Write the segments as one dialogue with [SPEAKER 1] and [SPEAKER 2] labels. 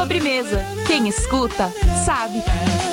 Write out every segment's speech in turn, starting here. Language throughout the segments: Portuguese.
[SPEAKER 1] Sobremesa. Quem escuta, sabe.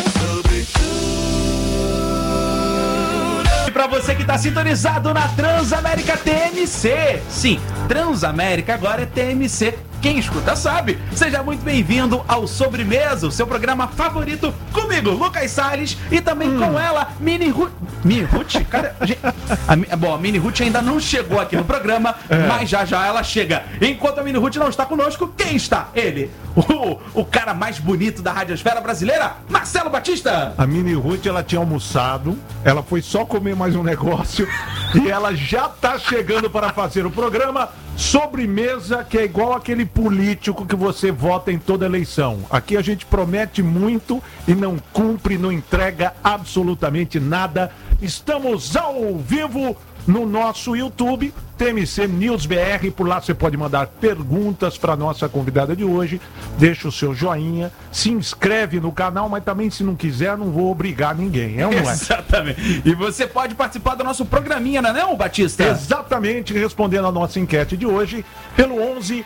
[SPEAKER 2] E pra você que tá sintonizado na Transamérica TMC. Sim, Transamérica agora é TMC. Quem escuta sabe. Seja muito bem-vindo ao Sobremesa, o seu programa favorito, comigo, Lucas Salles, e também com ela, Mini Ruth. Mini Ruth? Cara, bom, a Mini Ruth ainda não chegou aqui no programa, mas já ela chega. Enquanto a Mini Ruth não está conosco, quem está? Ele, o cara mais bonito da radiosfera brasileira, Marcelo Batista.
[SPEAKER 3] A Mini Ruth, ela tinha almoçado, ela foi só comer mais um negócio e ela já tá chegando para fazer o programa Sobremesa, que é igual aquele político que você vota em toda eleição. Aqui a gente promete muito e não cumpre, não entrega absolutamente nada. Estamos ao vivo no nosso YouTube, TMC News BR. Por lá você pode mandar perguntas para nossa convidada de hoje. Deixa o seu joinha, se inscreve no canal, mas também, se não quiser, não vou obrigar ninguém, é ou não é?
[SPEAKER 2] Exatamente. E você pode participar do nosso programinha, não é não, Batista?
[SPEAKER 3] Exatamente, respondendo a nossa enquete de hoje, pelo 11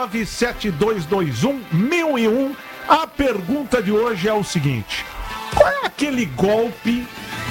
[SPEAKER 3] 97221 1001. A pergunta de hoje é o seguinte: qual é aquele golpe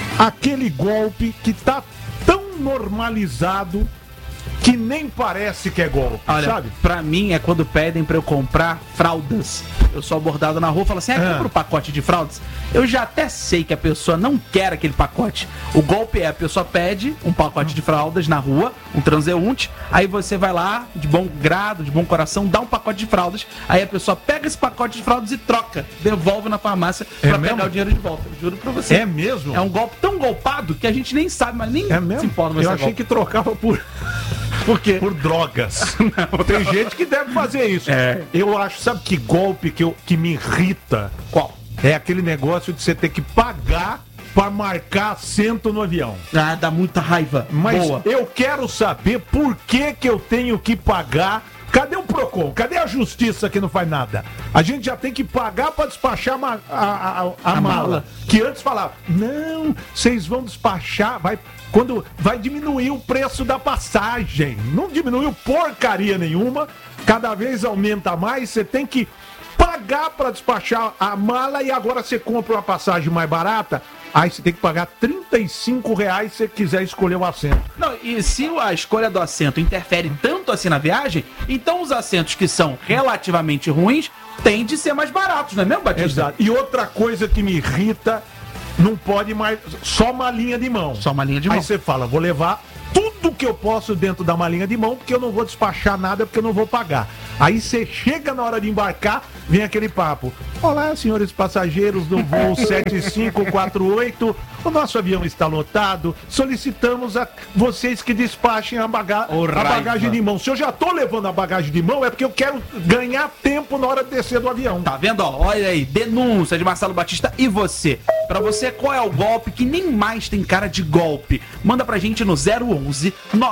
[SPEAKER 3] que tá tão normalizado que nem parece que é golpe?
[SPEAKER 2] Olha,
[SPEAKER 3] sabe?
[SPEAKER 2] Pra mim é quando pedem pra eu comprar fraldas. Eu sou abordado na rua e falo assim, compra um pacote de fraldas. Eu já até sei que a pessoa não quer aquele pacote. O golpe é, a pessoa pede um pacote de fraldas na rua, um transeunte, aí você vai lá, de bom grado, de bom coração, dá um pacote de fraldas, aí a pessoa pega esse pacote de fraldas e troca, devolve na farmácia pra pegar o dinheiro de volta. Eu juro pra você.
[SPEAKER 3] É mesmo?
[SPEAKER 2] É um golpe tão golpado que a gente nem sabe, mas nem se importa.
[SPEAKER 3] Eu achei que trocava por...
[SPEAKER 2] Por quê?
[SPEAKER 3] Por drogas. Não, tem gente que deve fazer isso. Eu acho, sabe que golpe que me irrita?
[SPEAKER 2] Qual?
[SPEAKER 3] É aquele negócio de você ter que pagar pra marcar assento no avião.
[SPEAKER 2] Ah, dá muita raiva.
[SPEAKER 3] Mas
[SPEAKER 2] boa.
[SPEAKER 3] Eu quero saber por que eu tenho que pagar. Cadê o Procon? Cadê a justiça que não faz nada? A gente já tem que pagar para despachar a mala. Que antes falava, não, vocês vão despachar, quando vai diminuir o preço da passagem. Não diminuiu porcaria nenhuma, cada vez aumenta mais, você tem que pagar para despachar a mala e agora você compra uma passagem mais barata, aí você tem que pagar R$35 se você quiser escolher o assento.
[SPEAKER 2] Não, e se a escolha do assento interfere tanto assim na viagem, então os assentos que são relativamente ruins têm de ser mais baratos, não é mesmo, Batista?
[SPEAKER 3] Exato. E outra coisa que me irrita, não pode mais, só malinha de mão.
[SPEAKER 2] Só malinha de mão.
[SPEAKER 3] Aí você fala, vou levar tudo que eu posso dentro da malinha de mão, porque eu não vou despachar nada, porque eu não vou pagar. Aí você chega na hora de embarcar, vem aquele papo. Olá, senhores passageiros do voo 7548, o nosso avião está lotado, solicitamos a vocês que despachem a bagagem de mão. Se eu já tô levando a bagagem de mão, é porque eu quero ganhar tempo na hora de descer do avião.
[SPEAKER 2] Tá vendo? Ó, olha aí, denúncia de Marcelo Batista. E você? Pra você, qual é o golpe que nem mais tem cara de golpe? Manda pra gente no 011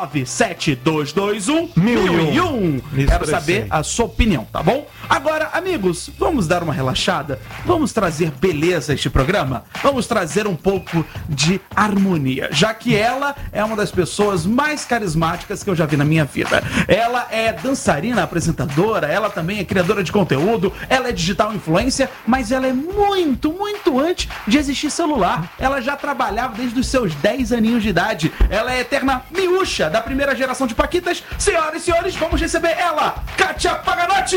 [SPEAKER 2] 97221 1001. Quero saber a sua opinião, tá bom? Agora, amigos, vamos dar uma relaxada? Vamos trazer beleza a este programa? Vamos trazer um pouco de harmonia, já que ela é uma das pessoas mais carismáticas que eu já vi na minha vida. Ela é dançarina, apresentadora, ela também é criadora de conteúdo, ela é digital influencer, mas ela é muito, muito antes de existir celular. Ela já trabalhava desde os seus 10 aninhos de idade. Ela é eterna miúcha da primeira geração de paquitas. Senhoras e senhores, vamos receber ela, Kátia Paganotti!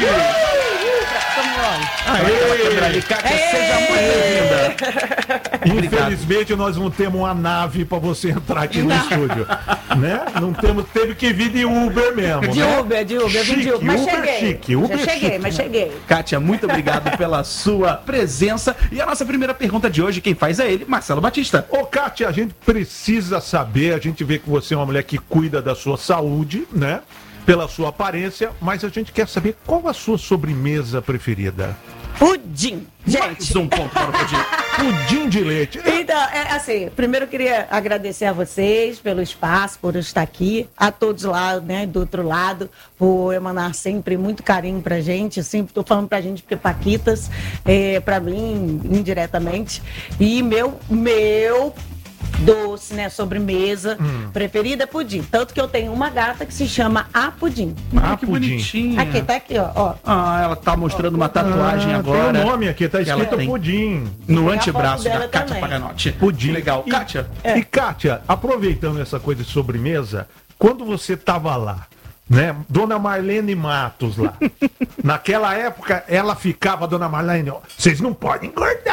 [SPEAKER 3] Aê!
[SPEAKER 2] Kátia, seja muito bem-vinda.
[SPEAKER 3] Infelizmente nós não temos uma nave pra você entrar aqui no estúdio, né? Não temos, teve que vir de Uber mesmo.
[SPEAKER 4] De
[SPEAKER 3] né?
[SPEAKER 4] Uber,
[SPEAKER 3] Chique,
[SPEAKER 4] mas
[SPEAKER 3] Uber
[SPEAKER 4] cheguei.
[SPEAKER 3] chique, Uber
[SPEAKER 4] Já cheguei,
[SPEAKER 3] chique.
[SPEAKER 4] mas cheguei.
[SPEAKER 2] Kátia, muito obrigado pela sua presença. E a nossa primeira pergunta de hoje, quem faz é ele, Marcelo Batista.
[SPEAKER 3] Ô, Kátia, a gente precisa saber, a gente vê que você é uma mulher que cuida da sua saúde, né? Pela sua aparência, mas a gente quer saber qual a sua sobremesa preferida.
[SPEAKER 4] Pudim.
[SPEAKER 2] Mais
[SPEAKER 4] Gente,
[SPEAKER 2] um ponto para o pudim.
[SPEAKER 3] Pudim de leite.
[SPEAKER 4] então, assim, primeiro eu queria agradecer a vocês pelo espaço, por eu estar aqui, a todos lá, né, do outro lado, por emanar sempre muito carinho pra gente, eu sempre tô falando pra gente porque paquitas, pra mim, indiretamente, e meu doce, né? Sobremesa. Preferida é pudim. Tanto que eu tenho uma gata que se chama A Pudim.
[SPEAKER 2] Que bonitinha.
[SPEAKER 4] Aqui, tá aqui, ó.
[SPEAKER 2] Ela tá mostrando uma tatuagem agora.
[SPEAKER 3] Tem o nome aqui, tá
[SPEAKER 2] que ela
[SPEAKER 3] escrito
[SPEAKER 2] tem
[SPEAKER 3] pudim.
[SPEAKER 2] no
[SPEAKER 4] Tem a
[SPEAKER 2] antebraço
[SPEAKER 4] foto
[SPEAKER 2] da
[SPEAKER 4] dela
[SPEAKER 2] Kátia
[SPEAKER 4] também.
[SPEAKER 2] Paganotti.
[SPEAKER 3] Pudim.
[SPEAKER 2] Legal. Kátia,
[SPEAKER 3] E Kátia, aproveitando essa coisa de sobremesa, quando você tava lá, né, Dona Marlene Matos lá, naquela época ela ficava, Dona Marlene, ó, vocês não podem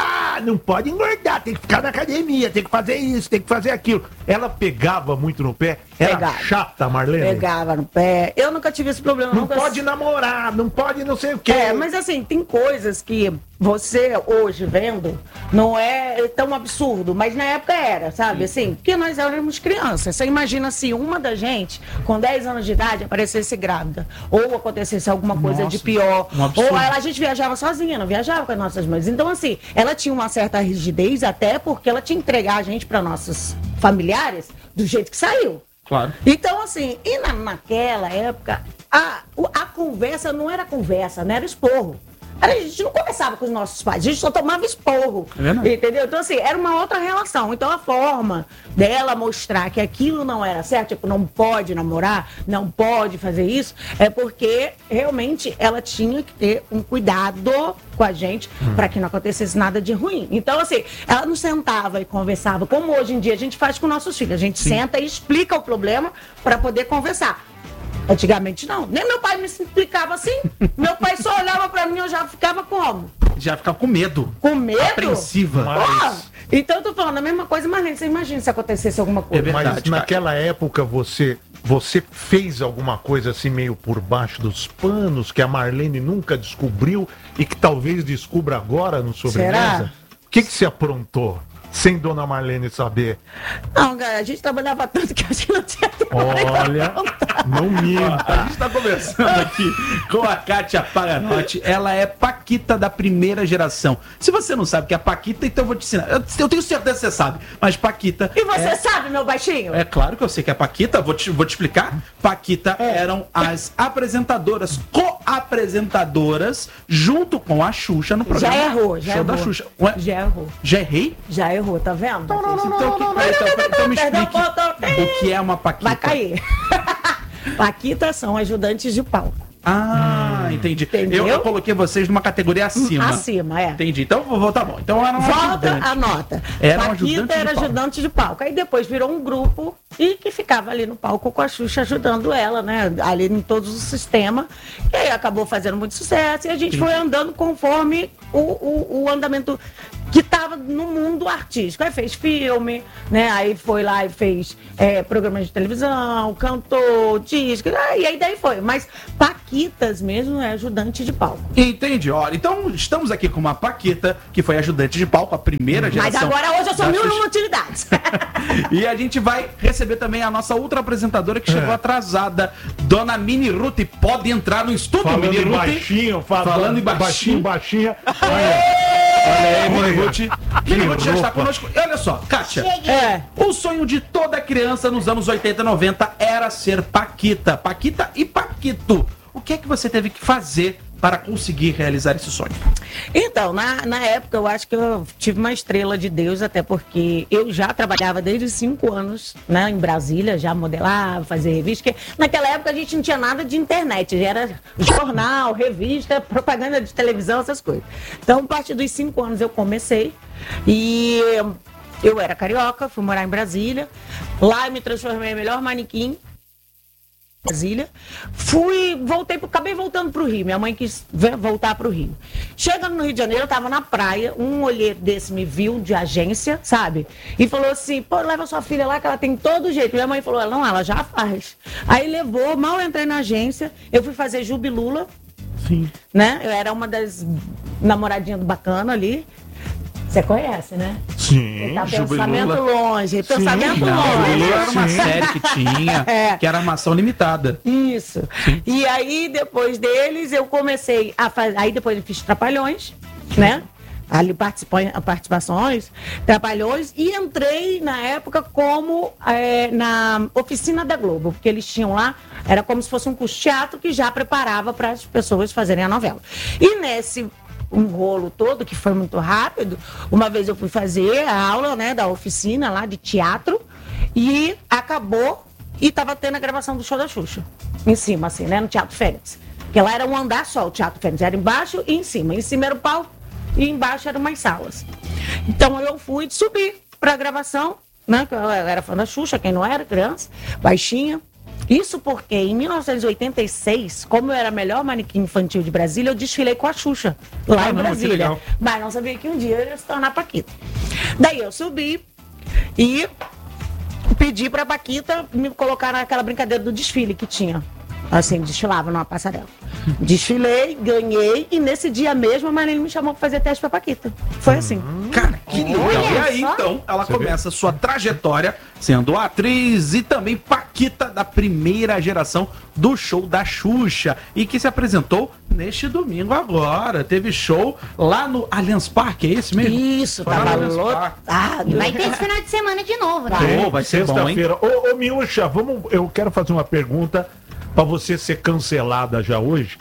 [SPEAKER 3] engordar, tem que ficar na academia, tem que fazer isso, tem que fazer aquilo. Ela pegava muito no pé, era
[SPEAKER 4] Pegava.
[SPEAKER 3] chata, Marlene.
[SPEAKER 4] Pegava no pé. Eu nunca tive esse problema.
[SPEAKER 3] Não
[SPEAKER 4] nunca...
[SPEAKER 3] pode namorar, não pode não sei o quê.
[SPEAKER 4] Mas assim, tem coisas que você hoje vendo não é tão absurdo, mas na época era, sabe? Assim, porque nós éramos crianças. Você imagina se uma da gente, com 10 anos de idade, aparecesse grávida, ou acontecesse alguma coisa de pior,
[SPEAKER 2] um absurdo.
[SPEAKER 4] ou a gente viajava sozinha, não viajava com as nossas mães. Então, assim, ela tinha uma certa rigidez, até porque ela tinha que entregar a gente para nossos familiares do jeito que saiu.
[SPEAKER 2] claro.
[SPEAKER 4] Então, assim, naquela época, a conversa não era conversa, não era esporro. A gente não conversava com os nossos pais, a gente só tomava esporro, entendeu? Então, assim, era uma outra relação. Então, a forma dela mostrar que aquilo não era certo, tipo, não pode namorar, não pode fazer isso, é porque realmente ela tinha que ter um cuidado com a gente para que não acontecesse nada de ruim. Então, assim, ela não sentava e conversava, como hoje em dia a gente faz com nossos filhos. A gente senta e explica o problema para poder conversar. Antigamente não. Nem meu pai me explicava assim. Meu pai só olhava pra mim e eu já ficava como?
[SPEAKER 2] Já ficava com medo.
[SPEAKER 4] Com medo?
[SPEAKER 2] Apreensiva.
[SPEAKER 4] Então eu tô falando a mesma coisa, mas você imagina se acontecesse alguma coisa.
[SPEAKER 2] É verdade,
[SPEAKER 3] Mas naquela época você fez alguma coisa assim meio por baixo dos panos que a Marlene nunca descobriu e que talvez descubra agora no Sobremesa?
[SPEAKER 4] Será?
[SPEAKER 3] O que você aprontou? Sem Dona Marlene saber.
[SPEAKER 4] Não, cara, a gente trabalhava tanto que a gente não tinha tempo.
[SPEAKER 3] Olha, não minta.
[SPEAKER 2] A gente tá conversando aqui com a Kátia Paganotti. Ela é Paquita da primeira geração. Se você não sabe o que é Paquita, então eu vou te ensinar. Eu tenho certeza que você sabe, mas Paquita...
[SPEAKER 4] E você sabe, meu baixinho?
[SPEAKER 2] É claro que eu sei que é Paquita, vou te explicar. Paquita eram as apresentadoras, co-apresentadoras, junto com a Xuxa no programa.
[SPEAKER 4] Já errou,
[SPEAKER 2] Show da Xuxa.
[SPEAKER 4] Já errou.
[SPEAKER 2] Já errei?
[SPEAKER 4] Já errou, tá vendo?
[SPEAKER 2] Então me explique o que é uma Paquita.
[SPEAKER 4] Vai cair. Paquita são ajudantes de palco.
[SPEAKER 2] Entendi.
[SPEAKER 4] Entendeu?
[SPEAKER 2] Eu coloquei vocês numa categoria acima.
[SPEAKER 4] Acima, é.
[SPEAKER 2] Entendi. Então vou tá bom. Então era um
[SPEAKER 4] Volta
[SPEAKER 2] ajudante.
[SPEAKER 4] a nota.
[SPEAKER 2] Era um
[SPEAKER 4] Paquita
[SPEAKER 2] ajudante
[SPEAKER 4] era
[SPEAKER 2] de palco.
[SPEAKER 4] ajudante de palco. Aí depois virou um grupo e que ficava ali no palco com a Xuxa ajudando ela, né? Ali em todos os sistemas. E aí acabou fazendo muito sucesso e a gente foi andando conforme o andamento que estava no mundo artístico. Aí fez filme, né? Aí foi lá e fez programas de televisão, cantou, disco, e aí daí foi. Mas Paquitas mesmo é ajudante de palco.
[SPEAKER 2] Entendi. Olha, então estamos aqui com uma Paquita, que foi ajudante de palco, a primeira
[SPEAKER 4] Mas
[SPEAKER 2] geração.
[SPEAKER 4] agora hoje eu sou
[SPEAKER 2] da
[SPEAKER 4] mil
[SPEAKER 2] Xuxa.
[SPEAKER 4] utilidades.
[SPEAKER 2] E a gente vai receber também a nossa outra apresentadora que chegou atrasada, Dona Mini Ruth. Pode entrar no estúdio,
[SPEAKER 3] Falando
[SPEAKER 2] Mini
[SPEAKER 3] em
[SPEAKER 2] Ruth.
[SPEAKER 3] baixinho,
[SPEAKER 2] Falando em baixinho.
[SPEAKER 3] baixinha.
[SPEAKER 2] Olha aí, Mini Ruth. Mini Ruth já está
[SPEAKER 3] roupa.
[SPEAKER 2] conosco. E olha só, Kátia.
[SPEAKER 4] É.
[SPEAKER 2] O sonho de toda criança nos anos 80 e 90 era ser Paquita. Paquita e Paquito. O que é que você teve que fazer para conseguir realizar esse sonho?
[SPEAKER 4] Então, na época, eu acho que eu tive uma estrela de Deus, até porque eu já trabalhava desde os 5 anos, né, em Brasília, já modelava, fazia revista, porque naquela época a gente não tinha nada de internet, já era jornal, revista, propaganda de televisão, essas coisas. Então, a partir dos 5 anos eu comecei e eu era carioca, fui morar em Brasília, lá eu me transformei em melhor manequim, Brasília. Acabei voltando pro Rio. Minha mãe quis voltar pro Rio. Chegando no Rio de Janeiro, eu tava na praia, um olheiro desse me viu de agência, sabe? E falou assim, pô, leva sua filha lá que ela tem todo jeito. Minha mãe falou, não, ela já faz. Aí levou, mal entrei na agência, eu fui fazer Jubilula.
[SPEAKER 2] Sim.
[SPEAKER 4] Né? Eu era uma das namoradinhas do Bacana ali. Você conhece, né?
[SPEAKER 3] Sim,
[SPEAKER 4] Tá pensamento
[SPEAKER 2] Jubilula.
[SPEAKER 4] longe, pensamento
[SPEAKER 2] Não,
[SPEAKER 4] longe.
[SPEAKER 2] era uma série que tinha, que era armação limitada.
[SPEAKER 4] Isso. E aí, depois deles, eu comecei a fazer. Aí depois eu fiz Trapalhões, né? Ali participações, Trapalhões, e entrei na época como na oficina da Globo, porque eles tinham lá, era como se fosse um curso de teatro que já preparava para as pessoas fazerem a novela. E nesse um rolo todo, que foi muito rápido. Uma vez eu fui fazer a aula, né, da oficina lá de teatro, e acabou, e tava tendo a gravação do show da Xuxa, em cima, assim, né, no Teatro Fênix. Porque lá era um andar só, o Teatro Fênix, era embaixo e em cima. Em cima era o palco e embaixo eram umas salas. Então eu fui subir pra gravação, né, que eu era fã da Xuxa, quem não era, criança, baixinha. Isso porque em 1986, como eu era a melhor manequim infantil de Brasília, eu desfilei com a Xuxa, lá em Brasília. Mas não sabia que um dia eu ia se tornar Paquita. Daí eu subi e pedi pra Paquita me colocar naquela brincadeira do desfile que tinha. Assim, desfilava numa passarela. Desfilei, ganhei, e nesse dia mesmo a Marília me chamou pra fazer teste pra Paquita. Foi assim.
[SPEAKER 2] Cara, que legal. E aí, então, ela começa a sua trajetória sendo atriz e também Paquita da primeira geração do show da Xuxa, e que se apresentou neste domingo agora. Teve show lá no Allianz Parque, é esse mesmo?
[SPEAKER 4] Isso, tava lotado.
[SPEAKER 5] Vai ter esse final de semana de novo, né?
[SPEAKER 2] Vai ser
[SPEAKER 3] sexta-feira. Ô, Miúcha, eu quero fazer uma pergunta pra você ser cancelada já hoje.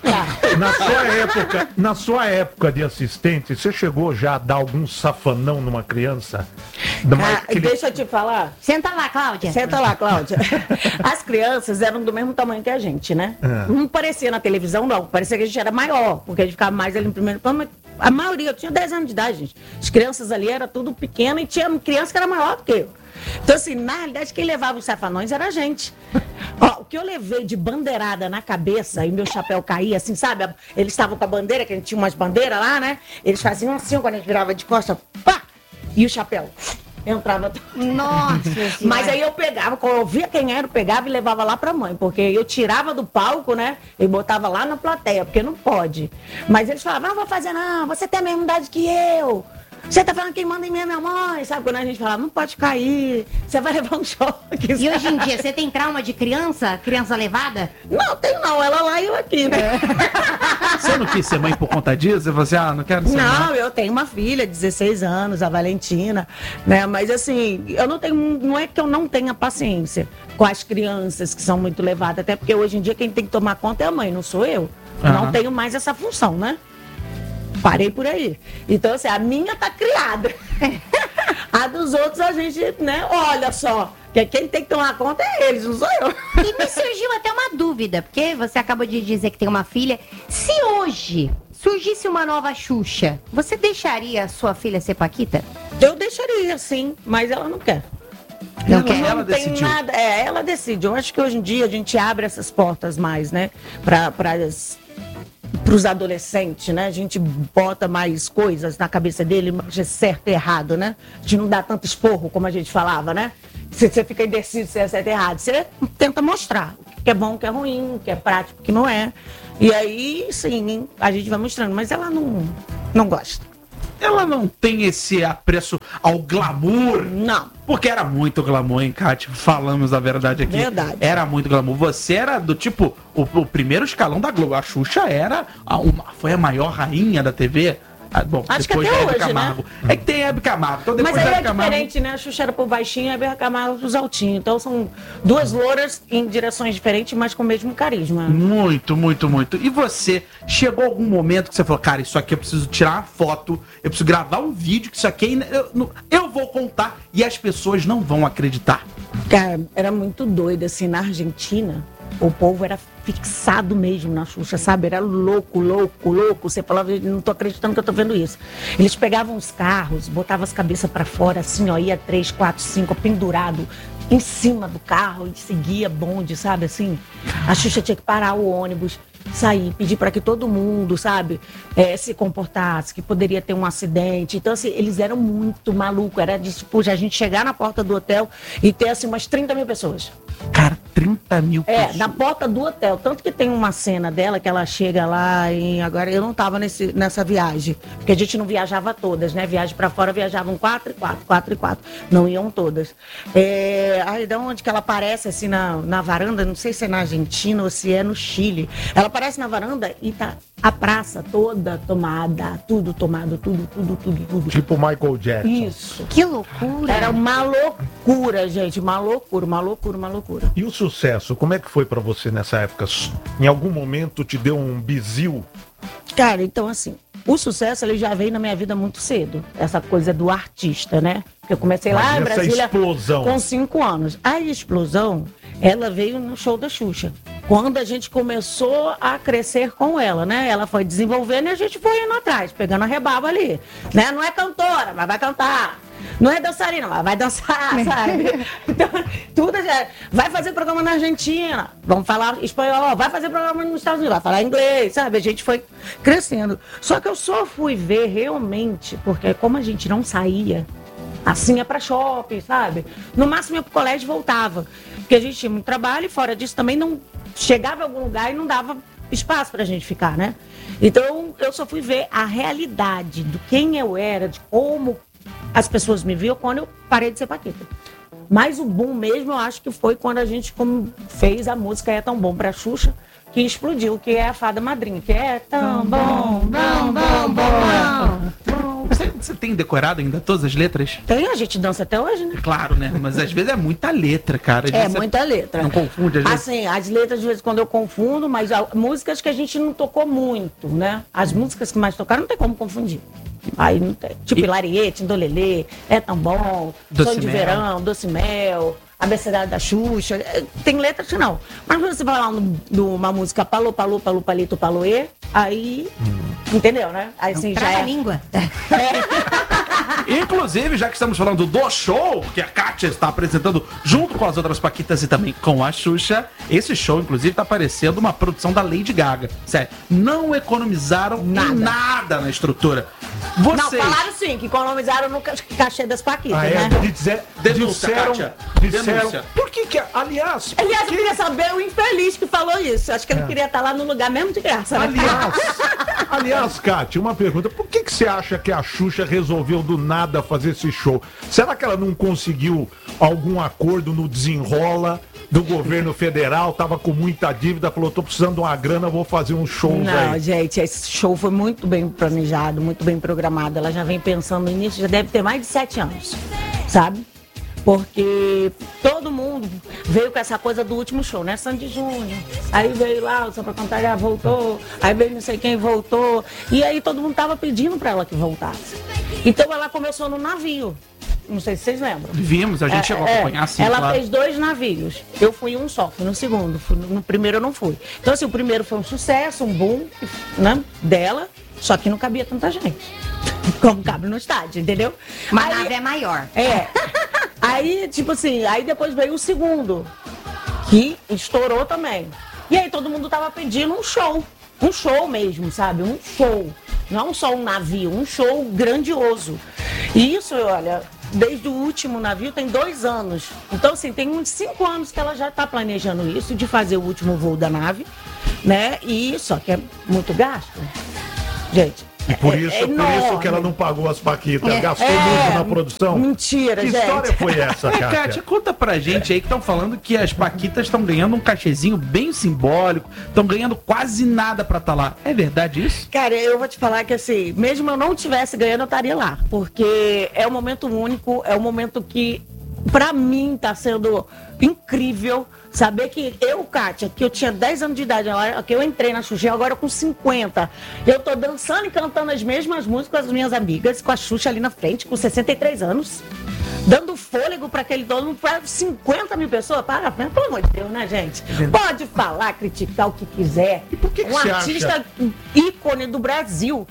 [SPEAKER 3] Na sua época de assistente, você chegou já a dar algum safanão numa criança?
[SPEAKER 4] Deixa eu te falar.
[SPEAKER 5] Senta lá, Cláudia.
[SPEAKER 4] Senta lá, Cláudia. As crianças eram do mesmo tamanho que a gente, né? Não parecia na televisão, não. Parecia que a gente era maior, porque a gente ficava mais ali no primeiro plano. Mas a maioria, eu tinha 10 anos de idade, gente. As crianças ali eram tudo pequeno e tinha criança que era maior do que eu. Então, assim, na realidade, quem levava os safanões era a gente. Ó, o que eu levei de bandeirada na cabeça e meu chapéu caía, assim, sabe? Eles estavam com a bandeira, que a gente tinha umas bandeiras lá, né? Eles faziam assim, quando a gente virava de costas, pá! E o chapéu entrava.
[SPEAKER 5] Nossa!
[SPEAKER 4] Mas aí eu pegava, quando eu via quem era, eu pegava e levava lá pra mãe, porque eu tirava do palco, né? E botava lá na plateia, porque não pode. Mas eles falavam, não vou fazer não, você tem a mesma idade que eu. Você tá falando quem manda em mim é minha mãe, sabe? Quando a gente fala, não pode cair, você vai levar um choque.
[SPEAKER 5] E hoje em dia, você tem trauma de criança? Criança levada?
[SPEAKER 4] Não, tenho não, ela lá e eu aqui, né?
[SPEAKER 2] Você não quis ser mãe por conta disso? Você falou assim, não quero ser mãe.
[SPEAKER 4] Não, eu tenho uma filha de 16 anos, a Valentina, né? Mas assim, não é que eu não tenha paciência com as crianças que são muito levadas, até porque hoje em dia quem tem que tomar conta é a mãe, não sou eu. Não tenho mais essa função, né? Parei por aí. Então, assim, a minha tá criada. A dos outros a gente, né, olha só. Que quem tem que tomar conta é eles, não sou eu.
[SPEAKER 5] E me surgiu até uma dúvida, porque você acabou de dizer que tem uma filha. Se hoje surgisse uma nova Xuxa, você deixaria a sua filha ser Paquita?
[SPEAKER 4] Eu deixaria, sim, mas ela não quer.
[SPEAKER 5] Não quer?
[SPEAKER 4] Ela decidiu. Nada, ela decide. Eu acho que hoje em dia a gente abre essas portas mais, né, para os adolescentes, né? A gente bota mais coisas na cabeça dele, de certo e errado, né? A gente não dá tanto esporro, como a gente falava, né? Você fica indeciso se é certo e errado. Você tenta mostrar o que é bom, o que é ruim, o que é prático, o que não é. E aí, sim, a gente vai mostrando. Mas ela não gosta.
[SPEAKER 2] Ela não tem esse apreço ao glamour.
[SPEAKER 4] Não.
[SPEAKER 2] Porque era muito glamour, hein, Kátia? Falamos a verdade aqui.
[SPEAKER 4] Verdade.
[SPEAKER 2] Era muito glamour. Você era do tipo, o primeiro escalão da Globo. A Xuxa foi a maior rainha da TV. Bom,
[SPEAKER 4] acho que
[SPEAKER 2] depois
[SPEAKER 4] até
[SPEAKER 2] Hebe
[SPEAKER 4] hoje,
[SPEAKER 2] Camargo.
[SPEAKER 4] né?
[SPEAKER 2] É que tem Hebe Camargo. Então, depois
[SPEAKER 4] mas aí é
[SPEAKER 2] Camargo...
[SPEAKER 4] diferente, né? A Xuxa era pro baixinho e a Hebe Camargo pros altinhos. Então são duas louras em direções diferentes, mas com o mesmo carisma.
[SPEAKER 2] Muito, muito, muito. E você, chegou algum momento que você falou, cara, isso aqui eu preciso tirar uma foto, eu preciso gravar um vídeo, que isso aqui eu vou contar e as pessoas não vão acreditar.
[SPEAKER 4] Cara, era muito doido, assim, na Argentina. O povo era fixado mesmo na Xuxa, sabe? Era louco, louco, louco. Você falava, não tô acreditando que eu tô vendo isso. Eles pegavam os carros, botavam as cabeças pra fora, assim, ó, ia 3, 4, 5, pendurado em cima do carro e seguia bonde, sabe, assim? A Xuxa tinha que parar o ônibus, sair, pedir para que todo mundo, sabe, se comportasse, que poderia ter um acidente. Então, assim, eles eram muito malucos. Era de, tipo, a gente chegar na porta do hotel e ter, assim, umas 30 mil pessoas.
[SPEAKER 2] Cara, 30 mil pessoas.
[SPEAKER 4] Na porta do hotel. Tanto que tem uma cena dela que ela chega lá e agora eu não tava nessa viagem, porque a gente não viajava todas, né? Viagem para fora viajavam 4 e 4. Não iam todas. Aí da onde que ela aparece assim na varanda, não sei se é na Argentina ou se é no Chile. Ela aparece na varanda e tá a praça toda tomada, tudo tomado, tudo.
[SPEAKER 3] Tipo Michael Jackson.
[SPEAKER 4] Isso.
[SPEAKER 5] Que loucura.
[SPEAKER 4] Era uma loucura, gente, uma loucura.
[SPEAKER 3] E o sucesso, como é que foi pra você nessa época? Em algum momento te deu um bizil
[SPEAKER 4] Cara, então assim, o sucesso ele já veio na minha vida muito cedo. Essa coisa do artista, né? Eu comecei lá em Brasília
[SPEAKER 3] explosão.
[SPEAKER 4] Com 5 anos. A explosão, ela veio no show da Xuxa. Quando a gente começou a crescer com ela, né? Ela foi desenvolvendo e a gente foi indo atrás, pegando a rebaba ali. Né? Não é cantora, mas vai cantar. Não é dançarina, mas vai dançar, sabe? Então, tudo já... Vai fazer programa na Argentina, vamos falar espanhol, vai fazer programa nos Estados Unidos, vai falar inglês, sabe? A gente foi crescendo. Só que eu só fui ver realmente, porque como a gente não saía, assim ia pra shopping, sabe? No máximo ia pro colégio e voltava. Porque a gente tinha muito trabalho e fora disso também não chegava em algum lugar e não dava espaço pra gente ficar, né? Então eu só fui ver a realidade do quem eu era, de como as pessoas me viam quando eu parei de ser paquita. Mas o boom mesmo, eu acho que foi quando a gente fez a música É Tão Bom pra Xuxa, que explodiu, que é a Fada Madrinha, que é tão bom, bom, bom, bom.
[SPEAKER 2] Você tem decorado ainda todas as letras?
[SPEAKER 4] Tem, a gente dança até hoje, né?
[SPEAKER 2] Claro, né? Mas às vezes é muita letra, cara. Às
[SPEAKER 4] É
[SPEAKER 2] vezes
[SPEAKER 4] muita letra.
[SPEAKER 2] Não confunde, às vezes?
[SPEAKER 4] Assim, as letras, de vez em quando eu confundo, mas músicas que a gente não tocou muito, né? As músicas que mais tocaram não tem como confundir. Aí não tem. Tipo, Hilariete, Indolelê, É Tão Bom, Sonho de Verão, Doce Mel, Abecedário da Xuxa. Tem letras que não. Mas quando você vai lá numa música Palô, Palô, Palô, Palito, Paloê, aí. Entendeu, né? Aí assim já é.
[SPEAKER 5] Língua.
[SPEAKER 2] Inclusive, já que estamos falando do show que a Kátia está apresentando junto com as outras paquitas e também com a Xuxa, esse show, inclusive, está parecendo uma produção da Lady Gaga. Sério, não economizaram em nada na estrutura.
[SPEAKER 4] Não, falaram sim, que economizaram no cachê das paquitas, né?
[SPEAKER 2] Disseram.
[SPEAKER 3] Por que que... Aliás,
[SPEAKER 4] eu queria saber o infeliz que falou isso. Acho que ele queria estar lá no lugar mesmo de graça. Né?
[SPEAKER 3] Aliás, Kátia, uma pergunta. Por que você acha que a Xuxa resolveu do nada fazer esse show? Será que ela não conseguiu algum acordo no desenrola do governo federal? Tava com muita dívida, falou, tô precisando de uma grana, vou fazer um show aí.
[SPEAKER 4] Não, gente, esse show foi muito bem planejado, muito bem programado. Ela já vem pensando nisso, já deve ter mais de 7 anos, sabe? Porque todo mundo veio com essa coisa do último show, né? Sandy Júnior. Aí veio lá, o Samba Cantaria voltou. Aí veio não sei quem voltou. E aí todo mundo tava pedindo pra ela que voltasse. Então ela começou no navio. Não sei se vocês lembram.
[SPEAKER 2] Vimos, a gente chegou a acompanhar assim.
[SPEAKER 4] Ela fez 2 navios. Eu fui um só, fui no segundo. No primeiro eu não fui. Então, assim, o primeiro foi um sucesso, um boom, né, dela, só que não cabia tanta gente. Como cabe no estádio, entendeu?
[SPEAKER 5] Mas a nave é maior.
[SPEAKER 4] Aí, tipo assim, aí depois veio o segundo, que estourou também. E aí todo mundo tava pedindo um show mesmo, sabe? Um show. Não só um navio, um show grandioso. E isso, olha, desde o último navio tem 2 anos. Então, assim, tem uns 5 anos que ela já tá planejando isso, de fazer o último voo da nave, né? E só que é muito gasto. Gente.
[SPEAKER 3] E por isso que ela não pagou as paquitas, gastou muito na produção.
[SPEAKER 4] Mentira,
[SPEAKER 3] gente. Que história foi essa, Kátia?
[SPEAKER 2] Kátia, conta pra gente aí que estão falando que as paquitas estão ganhando um cachezinho bem simbólico, estão ganhando quase nada pra estar lá. É verdade isso?
[SPEAKER 4] Cara, eu vou te falar que assim, mesmo eu não tivesse ganhando, eu estaria lá. Porque é um momento único, é um momento que, pra mim, tá sendo incrível. Saber que eu, Kátia, que eu tinha 10 anos de idade, que eu entrei na Xuxa, agora com 50, eu tô dançando e cantando as mesmas músicas com as minhas amigas, com a Xuxa ali na frente, com 63 anos, dando fôlego para aquele dono, para 50 mil pessoas, pelo amor de Deus, né, gente? Pode falar, criticar o que quiser.
[SPEAKER 3] E por que
[SPEAKER 4] um artista ícone do Brasil.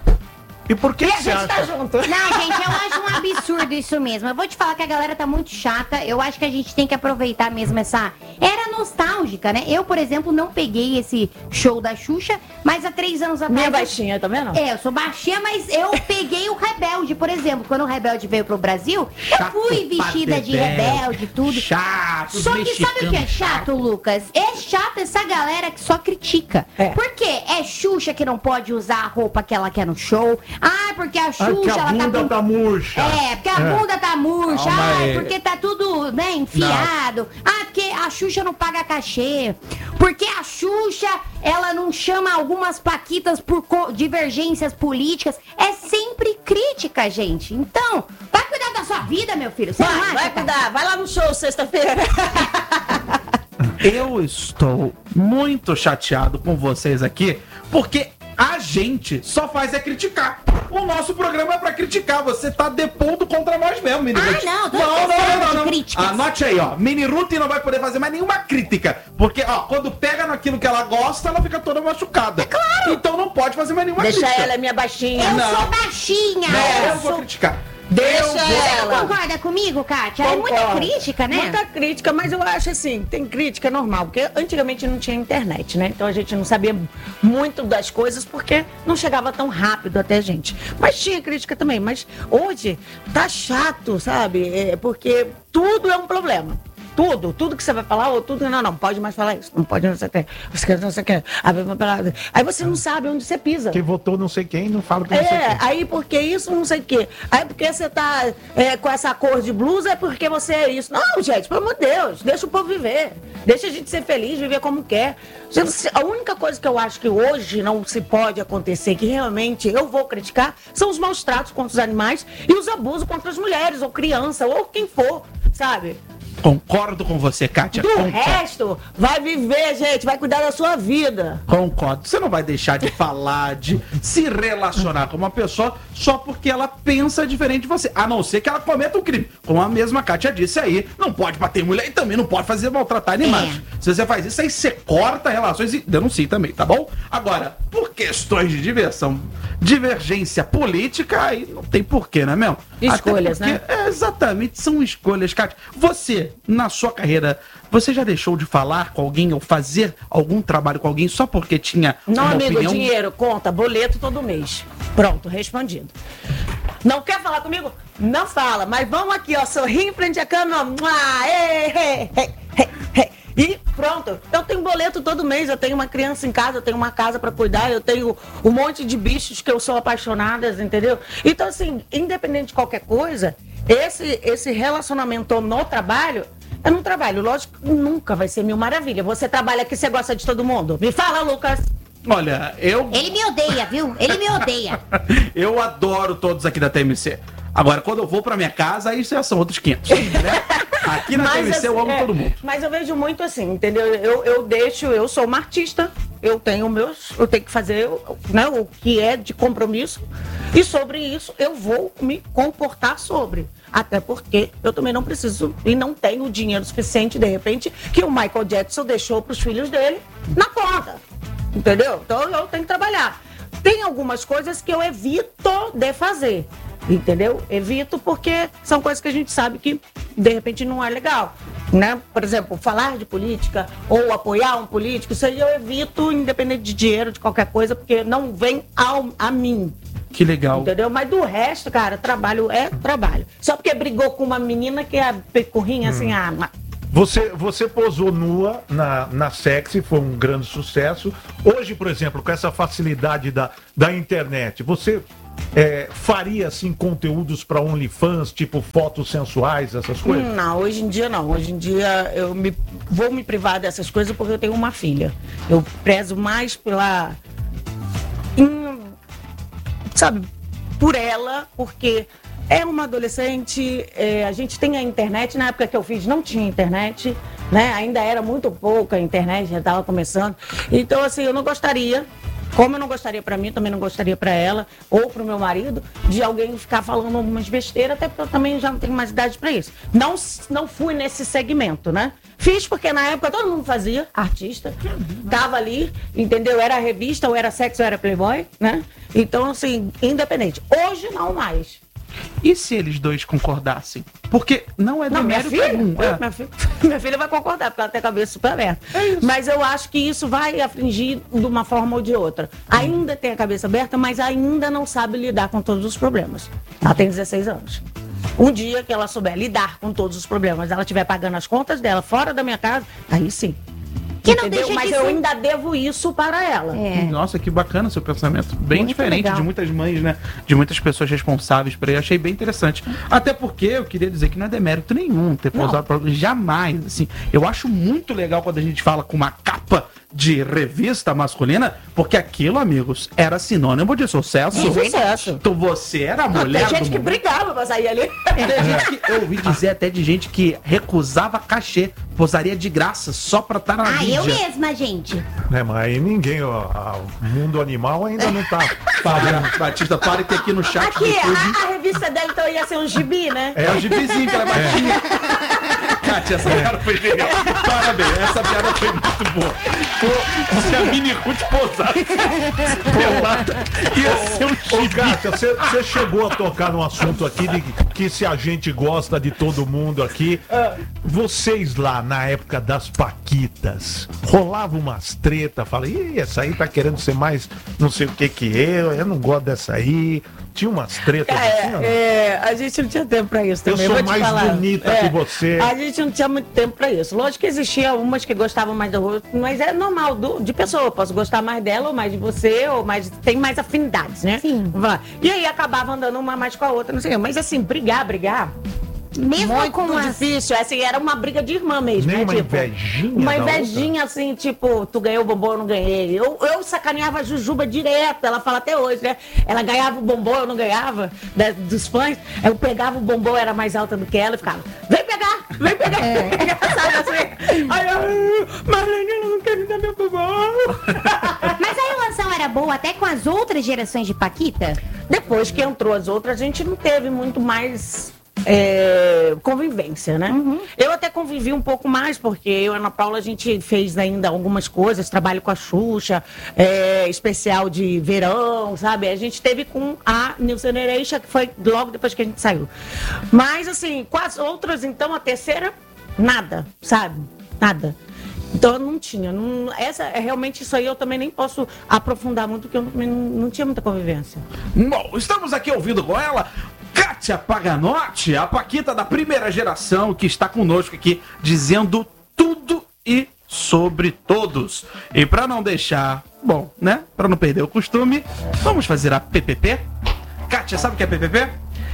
[SPEAKER 3] E por que você acha?
[SPEAKER 4] Tá junto.
[SPEAKER 5] Não, gente, eu acho um absurdo isso mesmo. Eu vou te falar que a galera tá muito chata. Eu acho que a gente tem que aproveitar mesmo essa era nostálgica, né? Eu, por exemplo, não peguei esse show da Xuxa, mas há 3 anos atrás...
[SPEAKER 4] Minha baixinha, tá vendo?
[SPEAKER 5] Eu sou baixinha, mas eu peguei o Rebelde, por exemplo. Quando o Rebelde veio pro Brasil,
[SPEAKER 2] chato,
[SPEAKER 5] eu fui vestida de rebelde e tudo.
[SPEAKER 2] Chato,
[SPEAKER 5] só que sabe o que é chato, Lucas? É chato essa galera que só critica. Por quê? É Xuxa que não pode usar a roupa que ela quer no show. Ah, porque a Xuxa,
[SPEAKER 3] que a bunda tá murcha.
[SPEAKER 5] Porque a bunda tá murcha. Porque tá tudo, né, enfiado. Não. Ah, porque a Xuxa não paga cachê. Porque a Xuxa, ela não chama algumas paquitas por divergências políticas. É sempre crítica, gente. Então, vai cuidar da sua vida, meu filho. Você
[SPEAKER 4] vai cuidar. Vai lá no show sexta-feira.
[SPEAKER 2] Eu estou muito chateado com vocês aqui, porque A gente só faz é criticar. O nosso programa é pra criticar. Você tá depondo contra nós mesmo, Mini Ruth.
[SPEAKER 5] Não.
[SPEAKER 2] Anote aí, ó. Mini Ruth não vai poder fazer mais nenhuma crítica. Porque, ó, quando pega naquilo que ela gosta, ela fica toda machucada. É claro. Então não pode fazer mais nenhuma crítica.
[SPEAKER 4] Deixa ela, é minha baixinha.
[SPEAKER 5] Eu sou baixinha.
[SPEAKER 2] Eu vou criticar.
[SPEAKER 4] Deixa
[SPEAKER 5] Você
[SPEAKER 4] ela.
[SPEAKER 5] não concorda comigo, Kátia? É muita
[SPEAKER 4] Concordo.
[SPEAKER 5] crítica, né?
[SPEAKER 4] Muita crítica, mas eu acho assim, tem crítica normal, porque antigamente não tinha internet, né? Então a gente não sabia muito das coisas porque não chegava tão rápido até a gente. Mas tinha crítica também, mas hoje tá chato, sabe? Porque tudo é um problema. Tudo que você vai falar, ou tudo, não pode mais falar isso, não pode, não sei o que, não sei o que. Aí você não sabe onde você pisa.
[SPEAKER 3] Quem votou não sei quem, não fala que não sei quem.
[SPEAKER 4] Aí porque isso, não sei o que. Aí porque você tá com essa cor de blusa, é porque você é isso. Não, gente, pelo amor de Deus, deixa o povo viver. Deixa a gente ser feliz, viver como quer. A única coisa que eu acho que hoje não se pode acontecer, que realmente eu vou criticar, são os maus tratos contra os animais e os abusos contra as mulheres, ou criança, ou quem for, sabe?
[SPEAKER 2] Concordo com você, Kátia.
[SPEAKER 4] Resto, vai viver, gente, vai cuidar da sua vida.
[SPEAKER 2] Concordo. Você não vai deixar de falar, de se relacionar com uma pessoa só porque ela pensa diferente de você. A não ser que ela cometa um crime. Como a mesma Kátia disse aí, não pode bater em mulher e também não pode fazer maltratar animais. Se você faz isso, aí você corta relações e denuncia também, tá bom? Agora, por questões de divergência política, aí não tem porquê, né, mesmo?
[SPEAKER 4] Escolhas, né?
[SPEAKER 2] Exatamente, são escolhas, Kátia. Você, na sua carreira, você já deixou de falar com alguém ou fazer algum trabalho com alguém só porque tinha
[SPEAKER 4] não,
[SPEAKER 2] uma
[SPEAKER 4] amigo,
[SPEAKER 2] opinião?
[SPEAKER 4] Dinheiro, conta, boleto todo mês. Pronto, respondido. Não quer falar comigo? Não fala, mas vamos aqui, ó, sorrir em frente à câmera, e pronto. Eu tenho boleto todo mês, eu tenho uma criança em casa, eu tenho uma casa pra cuidar, eu tenho um monte de bichos que eu sou apaixonada, entendeu? Então, assim, independente de qualquer coisa, esse relacionamento no trabalho, é no trabalho. Lógico que nunca vai ser mil maravilha. Você trabalha aqui, você gosta de todo mundo? Me fala, Lucas.
[SPEAKER 2] Olha,
[SPEAKER 5] Ele me odeia, viu? Ele me odeia.
[SPEAKER 2] Eu adoro todos aqui da TMC. Agora, quando eu vou pra minha casa, aí já são outros 500, né? Aqui na TMC assim, eu amo todo mundo.
[SPEAKER 4] Mas eu vejo muito assim, entendeu? Eu sou uma artista, eu tenho que fazer, né, o que é de compromisso, e sobre isso eu vou me comportar sobre. Até porque eu também não preciso e não tenho dinheiro suficiente, de repente, que o Michael Jackson deixou pros filhos dele na conta. Entendeu? Então eu tenho que trabalhar. Tem algumas coisas que eu evito de fazer. Entendeu? Evito porque são coisas que a gente sabe que de repente não é legal, né? Por exemplo, falar de política ou apoiar um político, isso aí eu evito, independente de dinheiro, de qualquer coisa, porque não vem a mim.
[SPEAKER 2] Que legal.
[SPEAKER 4] Entendeu? Mas do resto, cara, trabalho é trabalho. Só porque brigou com uma menina que é pecurrinha assim,
[SPEAKER 3] Você posou nua na Sexy, foi um grande sucesso. Hoje, por exemplo, com essa facilidade da internet, você faria assim conteúdos para OnlyFans, tipo fotos sensuais, essas coisas?
[SPEAKER 4] Não, hoje em dia não. Hoje em dia eu vou me privar dessas coisas porque eu tenho uma filha. Eu prezo mais por ela, porque é uma adolescente, a gente tem a internet, na época que eu fiz não tinha internet, né? Ainda era muito pouca a internet, já estava começando. Então, assim, eu não gostaria, como eu não gostaria para mim, também não gostaria para ela, ou para o meu marido, de alguém ficar falando algumas besteiras, até porque eu também já não tenho mais idade para isso. Não fui nesse segmento, né? Fiz porque na época todo mundo fazia, artista, tava ali, entendeu? Era revista, ou era sexo, ou era Playboy, né? Então, assim, independente. Hoje não mais.
[SPEAKER 2] E se eles dois concordassem? Porque não é demérito nenhum.
[SPEAKER 4] Minha filha vai concordar, porque ela tem a cabeça super aberta. Mas eu acho que isso vai afligir de uma forma ou de outra. Ainda tem a cabeça aberta, mas ainda não sabe lidar com todos os problemas. Ela tem 16 anos. Um dia que ela souber lidar com todos os problemas, ela estiver pagando as contas dela fora da minha casa, aí sim.
[SPEAKER 5] Que não deixa
[SPEAKER 4] Mas
[SPEAKER 5] de
[SPEAKER 4] eu
[SPEAKER 5] ser...
[SPEAKER 4] ainda devo isso para ela.
[SPEAKER 2] Nossa, que bacana seu pensamento. Bem
[SPEAKER 4] Muito
[SPEAKER 2] diferente
[SPEAKER 4] legal.
[SPEAKER 2] de muitas mães, né? De muitas pessoas responsáveis por aí. Achei bem interessante. Até porque eu queria dizer que não é demérito nenhum ter pousado para jamais. Assim, eu acho muito legal quando a gente fala com uma capa de revista masculina, porque aquilo, amigos, era sinônimo de sucesso.
[SPEAKER 4] De sucesso.
[SPEAKER 2] Então você era a mulher
[SPEAKER 4] Tem gente
[SPEAKER 2] do
[SPEAKER 4] que
[SPEAKER 2] momento.
[SPEAKER 4] brigava pra sair ali.
[SPEAKER 2] Tem gente que, eu ouvi dizer até de gente que recusava cachê posaria de graça só pra estar na mídia.
[SPEAKER 5] Eu mesma, gente.
[SPEAKER 3] Mas aí ninguém, o mundo animal ainda não tá.
[SPEAKER 2] Batista, para que aqui no chat
[SPEAKER 4] Aqui,
[SPEAKER 2] do YouTube...
[SPEAKER 4] a revista dela então ia ser um gibi, né?
[SPEAKER 2] É o gibizinho que ela batia. Kátia, essa piada foi legal. Parabéns, essa piada foi muito boa. Se a Mini Ruth pousasse pelada, ia ser um gibi.
[SPEAKER 3] Kátia, você chegou a tocar num assunto aqui de que se a gente gosta de todo mundo aqui, vocês lá na época das paquitas, rolava umas treta, fala, ih, essa aí tá querendo ser mais não sei o que eu não gosto dessa aí. Tinha umas tretas assim, ó.
[SPEAKER 4] A gente não tinha tempo pra isso também.
[SPEAKER 3] Eu sou mais bonita que você.
[SPEAKER 4] A gente não tinha muito tempo pra isso. Lógico que existia umas que gostavam mais do outro, mas é normal de pessoa. Eu posso gostar mais dela, ou mais de você, ou mais. Tem mais afinidades, né?
[SPEAKER 5] Sim.
[SPEAKER 4] E aí acabava andando uma mais com a outra, não sei. Mas assim, brigar.
[SPEAKER 5] Mesmo
[SPEAKER 4] muito
[SPEAKER 5] com as...
[SPEAKER 4] difícil. Assim, era uma briga de irmã mesmo.
[SPEAKER 3] Nem
[SPEAKER 4] né?
[SPEAKER 3] uma
[SPEAKER 4] Tipo,
[SPEAKER 3] invejinha
[SPEAKER 4] uma
[SPEAKER 3] da
[SPEAKER 4] invejinha assim, tipo, tu ganhou o bombom, eu não ganhei. Eu sacaneava a Jujuba direto, ela fala até hoje, né? Ela ganhava o bombom, eu não ganhava, dos fãs. Eu pegava o bombom, era mais alta do que ela e ficava, vem pegar! Sabe assim? Aí eu, Marlene, eu não quero dar meu bombom.
[SPEAKER 5] Mas a relação era boa até com as outras gerações de paquita?
[SPEAKER 4] Depois que entrou as outras, a gente não teve muito mais convivência, né? Eu até convivi um pouco mais, porque eu e a Ana Paula, a gente fez ainda algumas coisas, trabalho com a Xuxa, especial de verão, sabe? A gente teve com a New Generation, que foi logo depois que a gente saiu. Mas, assim, com as outras, então, a terceira, nada, sabe? Nada. Então, não tinha. Realmente, isso aí eu também nem posso aprofundar muito, porque eu não tinha muita convivência.
[SPEAKER 2] Bom, estamos aqui ouvindo com ela Kátia Paganotti, a paquita da primeira geração, que está conosco aqui, dizendo tudo e sobre todos. E para não deixar, bom, né, para não perder o costume, vamos fazer a PPP? Kátia, sabe o que é PPP?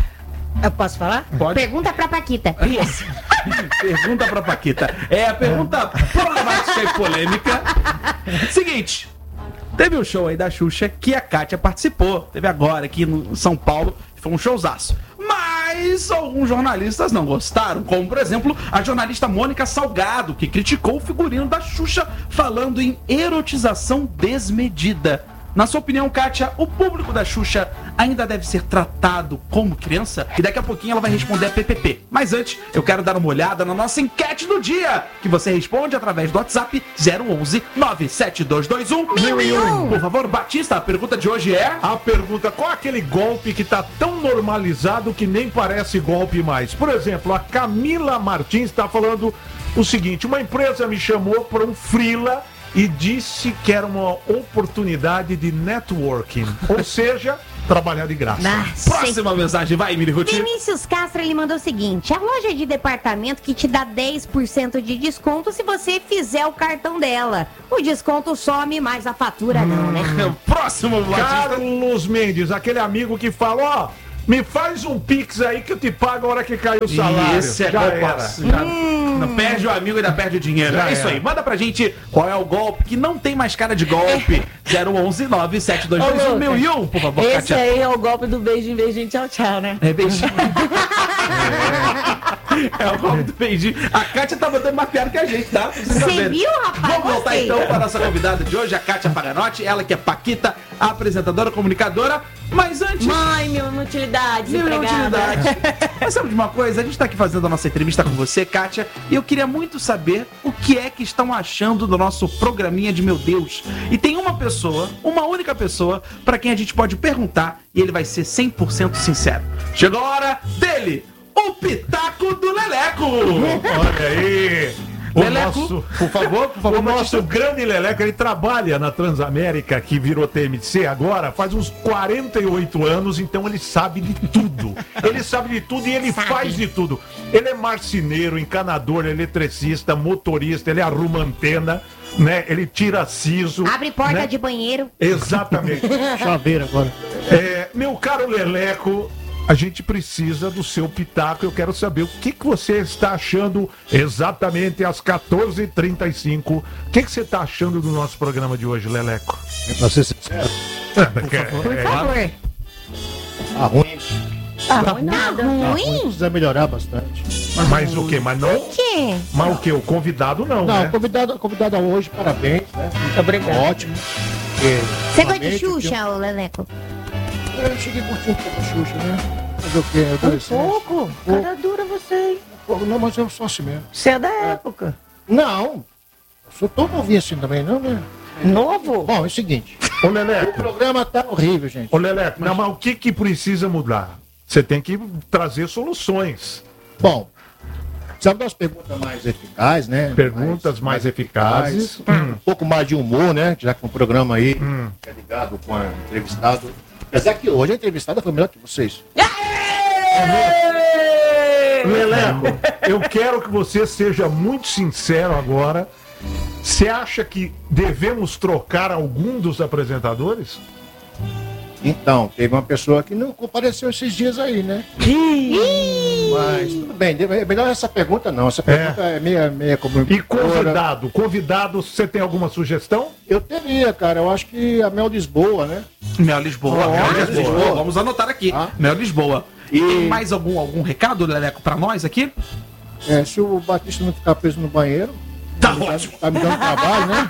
[SPEAKER 4] Eu posso falar?
[SPEAKER 2] Pode.
[SPEAKER 5] Pergunta pra Paquita.
[SPEAKER 4] Isso.
[SPEAKER 2] Pergunta pra Paquita. É a pergunta problemática e polêmica. Seguinte, teve um show aí da Xuxa que a Kátia participou. Teve agora aqui no São Paulo. Foi um showzaço. Mas alguns jornalistas não gostaram, como, por exemplo, a jornalista Mônica Salgado, que criticou o figurino da Xuxa, falando em erotização desmedida. Na sua opinião, Kátia, o público da Xuxa ainda deve ser tratado como criança? E daqui a pouquinho ela vai responder a PPP. Mas antes, eu quero dar uma olhada na nossa enquete do dia, que você responde através do WhatsApp 011 97221 1001. Por favor, Batista, a pergunta de hoje é...
[SPEAKER 3] A pergunta, qual é aquele golpe que tá tão normalizado que nem parece golpe mais? Por exemplo, a Camila Martins está falando o seguinte, uma empresa me chamou para um freela e disse que era uma oportunidade de networking, ou seja, trabalhar de graça.
[SPEAKER 2] Próxima mensagem, vai, Miri Ruth.
[SPEAKER 5] Vinícius Castro, ele mandou o seguinte, a loja de departamento que te dá 10% de desconto se você fizer o cartão dela. O desconto some, mas a fatura não, né?
[SPEAKER 2] Próximo, Batista.
[SPEAKER 3] Carlos Mendes, aquele amigo que fala, ó, me faz um pix aí que eu te pago a hora que cair o salário.
[SPEAKER 2] Esse é
[SPEAKER 3] já
[SPEAKER 2] golpe.
[SPEAKER 3] era.
[SPEAKER 2] Não perde o amigo e ainda perde o dinheiro.
[SPEAKER 3] Já
[SPEAKER 2] é isso
[SPEAKER 3] era.
[SPEAKER 2] aí. Manda pra gente qual é o golpe que não tem mais cara de golpe. 011 97221 1001, por favor,
[SPEAKER 4] Esse
[SPEAKER 2] Kátia.
[SPEAKER 4] aí é o golpe do beijinho, beijinho, tchau, tchau, né?
[SPEAKER 2] É beijinho. É o golpe do beijinho. A Kátia tá botando mais piada que a gente, tá?
[SPEAKER 5] Você viu, rapaz?
[SPEAKER 2] Vamos voltar
[SPEAKER 5] Gostei.
[SPEAKER 2] então para a nossa convidada de hoje, a Kátia Paganotti. Ela que é Paquita, apresentadora, comunicadora. Mas antes...
[SPEAKER 4] Mãe, mil inutilidades,
[SPEAKER 2] Mil
[SPEAKER 4] empregada.
[SPEAKER 2] utilidade. Mas sabe de uma coisa? A gente tá aqui fazendo a nossa entrevista com você, Kátia, e eu queria muito saber o que é que estão achando do nosso programinha de Meu Deus. E tem uma pessoa, uma única pessoa, pra quem a gente pode perguntar e ele vai ser 100% sincero. Chegou a hora dele, o Pitaco do Leleco.
[SPEAKER 3] Olha aí.
[SPEAKER 2] Leleco, por favor,
[SPEAKER 3] O nosso grande Leleco, ele trabalha na Transamérica, que virou TMC agora, faz uns 48 anos, então ele sabe de tudo. Ele sabe de tudo e ele faz de tudo. Ele é marceneiro, encanador, eletricista, motorista, ele arruma antena, né? Ele tira siso.
[SPEAKER 5] Abre porta
[SPEAKER 3] né?
[SPEAKER 5] de banheiro.
[SPEAKER 3] Exatamente.
[SPEAKER 6] Chaveiro agora.
[SPEAKER 3] Meu caro Leleco, a gente precisa do seu pitaco. Eu quero saber o que você está achando exatamente às 14h35. O que você está achando do nosso programa de hoje, Leleco?
[SPEAKER 6] Pra ser sincero,
[SPEAKER 5] Por favor.
[SPEAKER 6] tá ruim.
[SPEAKER 4] Tá ruim nada.
[SPEAKER 5] Tá ruim?
[SPEAKER 6] Precisa melhorar bastante.
[SPEAKER 3] Mas o quê? Mas não?
[SPEAKER 5] Que?
[SPEAKER 3] Mas o quê? O convidado não,
[SPEAKER 6] Não,
[SPEAKER 3] né?
[SPEAKER 6] convidada hoje, parabéns, né?
[SPEAKER 4] Muito obrigado.
[SPEAKER 6] Ótimo.
[SPEAKER 5] Você gosta de Xuxa, ô Leleco?
[SPEAKER 6] Eu cheguei a curtir um pouco a Xuxa, né? Fazer o quê?
[SPEAKER 4] Pouco? Cara dura você, hein?
[SPEAKER 6] Não, mas eu sou assim mesmo.
[SPEAKER 4] Você é da época.
[SPEAKER 6] Não, eu sou tão novinho assim também, não, né?
[SPEAKER 4] Novo?
[SPEAKER 6] Bom, é o seguinte,
[SPEAKER 3] Ô,
[SPEAKER 6] o
[SPEAKER 3] Leleco,
[SPEAKER 6] programa tá horrível, gente.
[SPEAKER 3] ô, Leleco, não, mas o que precisa mudar? Você tem que trazer soluções.
[SPEAKER 6] Bom, precisamos das perguntas mais eficazes, né?
[SPEAKER 3] Perguntas mais eficazes.
[SPEAKER 6] Um pouco mais de humor, né? Já que um programa aí é ligado com a entrevistado. Apesar que hoje a entrevistada foi melhor que vocês.
[SPEAKER 3] Leleco, eu quero que você seja muito sincero agora. Você acha que devemos trocar algum dos apresentadores?
[SPEAKER 6] Então, teve uma pessoa que não compareceu esses dias aí, né? Mas tudo bem, é melhor essa pergunta não. Essa pergunta é meia como.
[SPEAKER 3] E convidado, você tem alguma sugestão?
[SPEAKER 6] Eu teria, cara. Eu acho que a Mel Lisboa, né?
[SPEAKER 2] Mel Lisboa, Mel Lisboa. Vamos anotar aqui. Mel Lisboa. E tem mais algum recado, Leleco, pra nós aqui?
[SPEAKER 6] Se o Batista não ficar preso no banheiro.
[SPEAKER 2] Tá ótimo.
[SPEAKER 6] Tá me dando trabalho, né?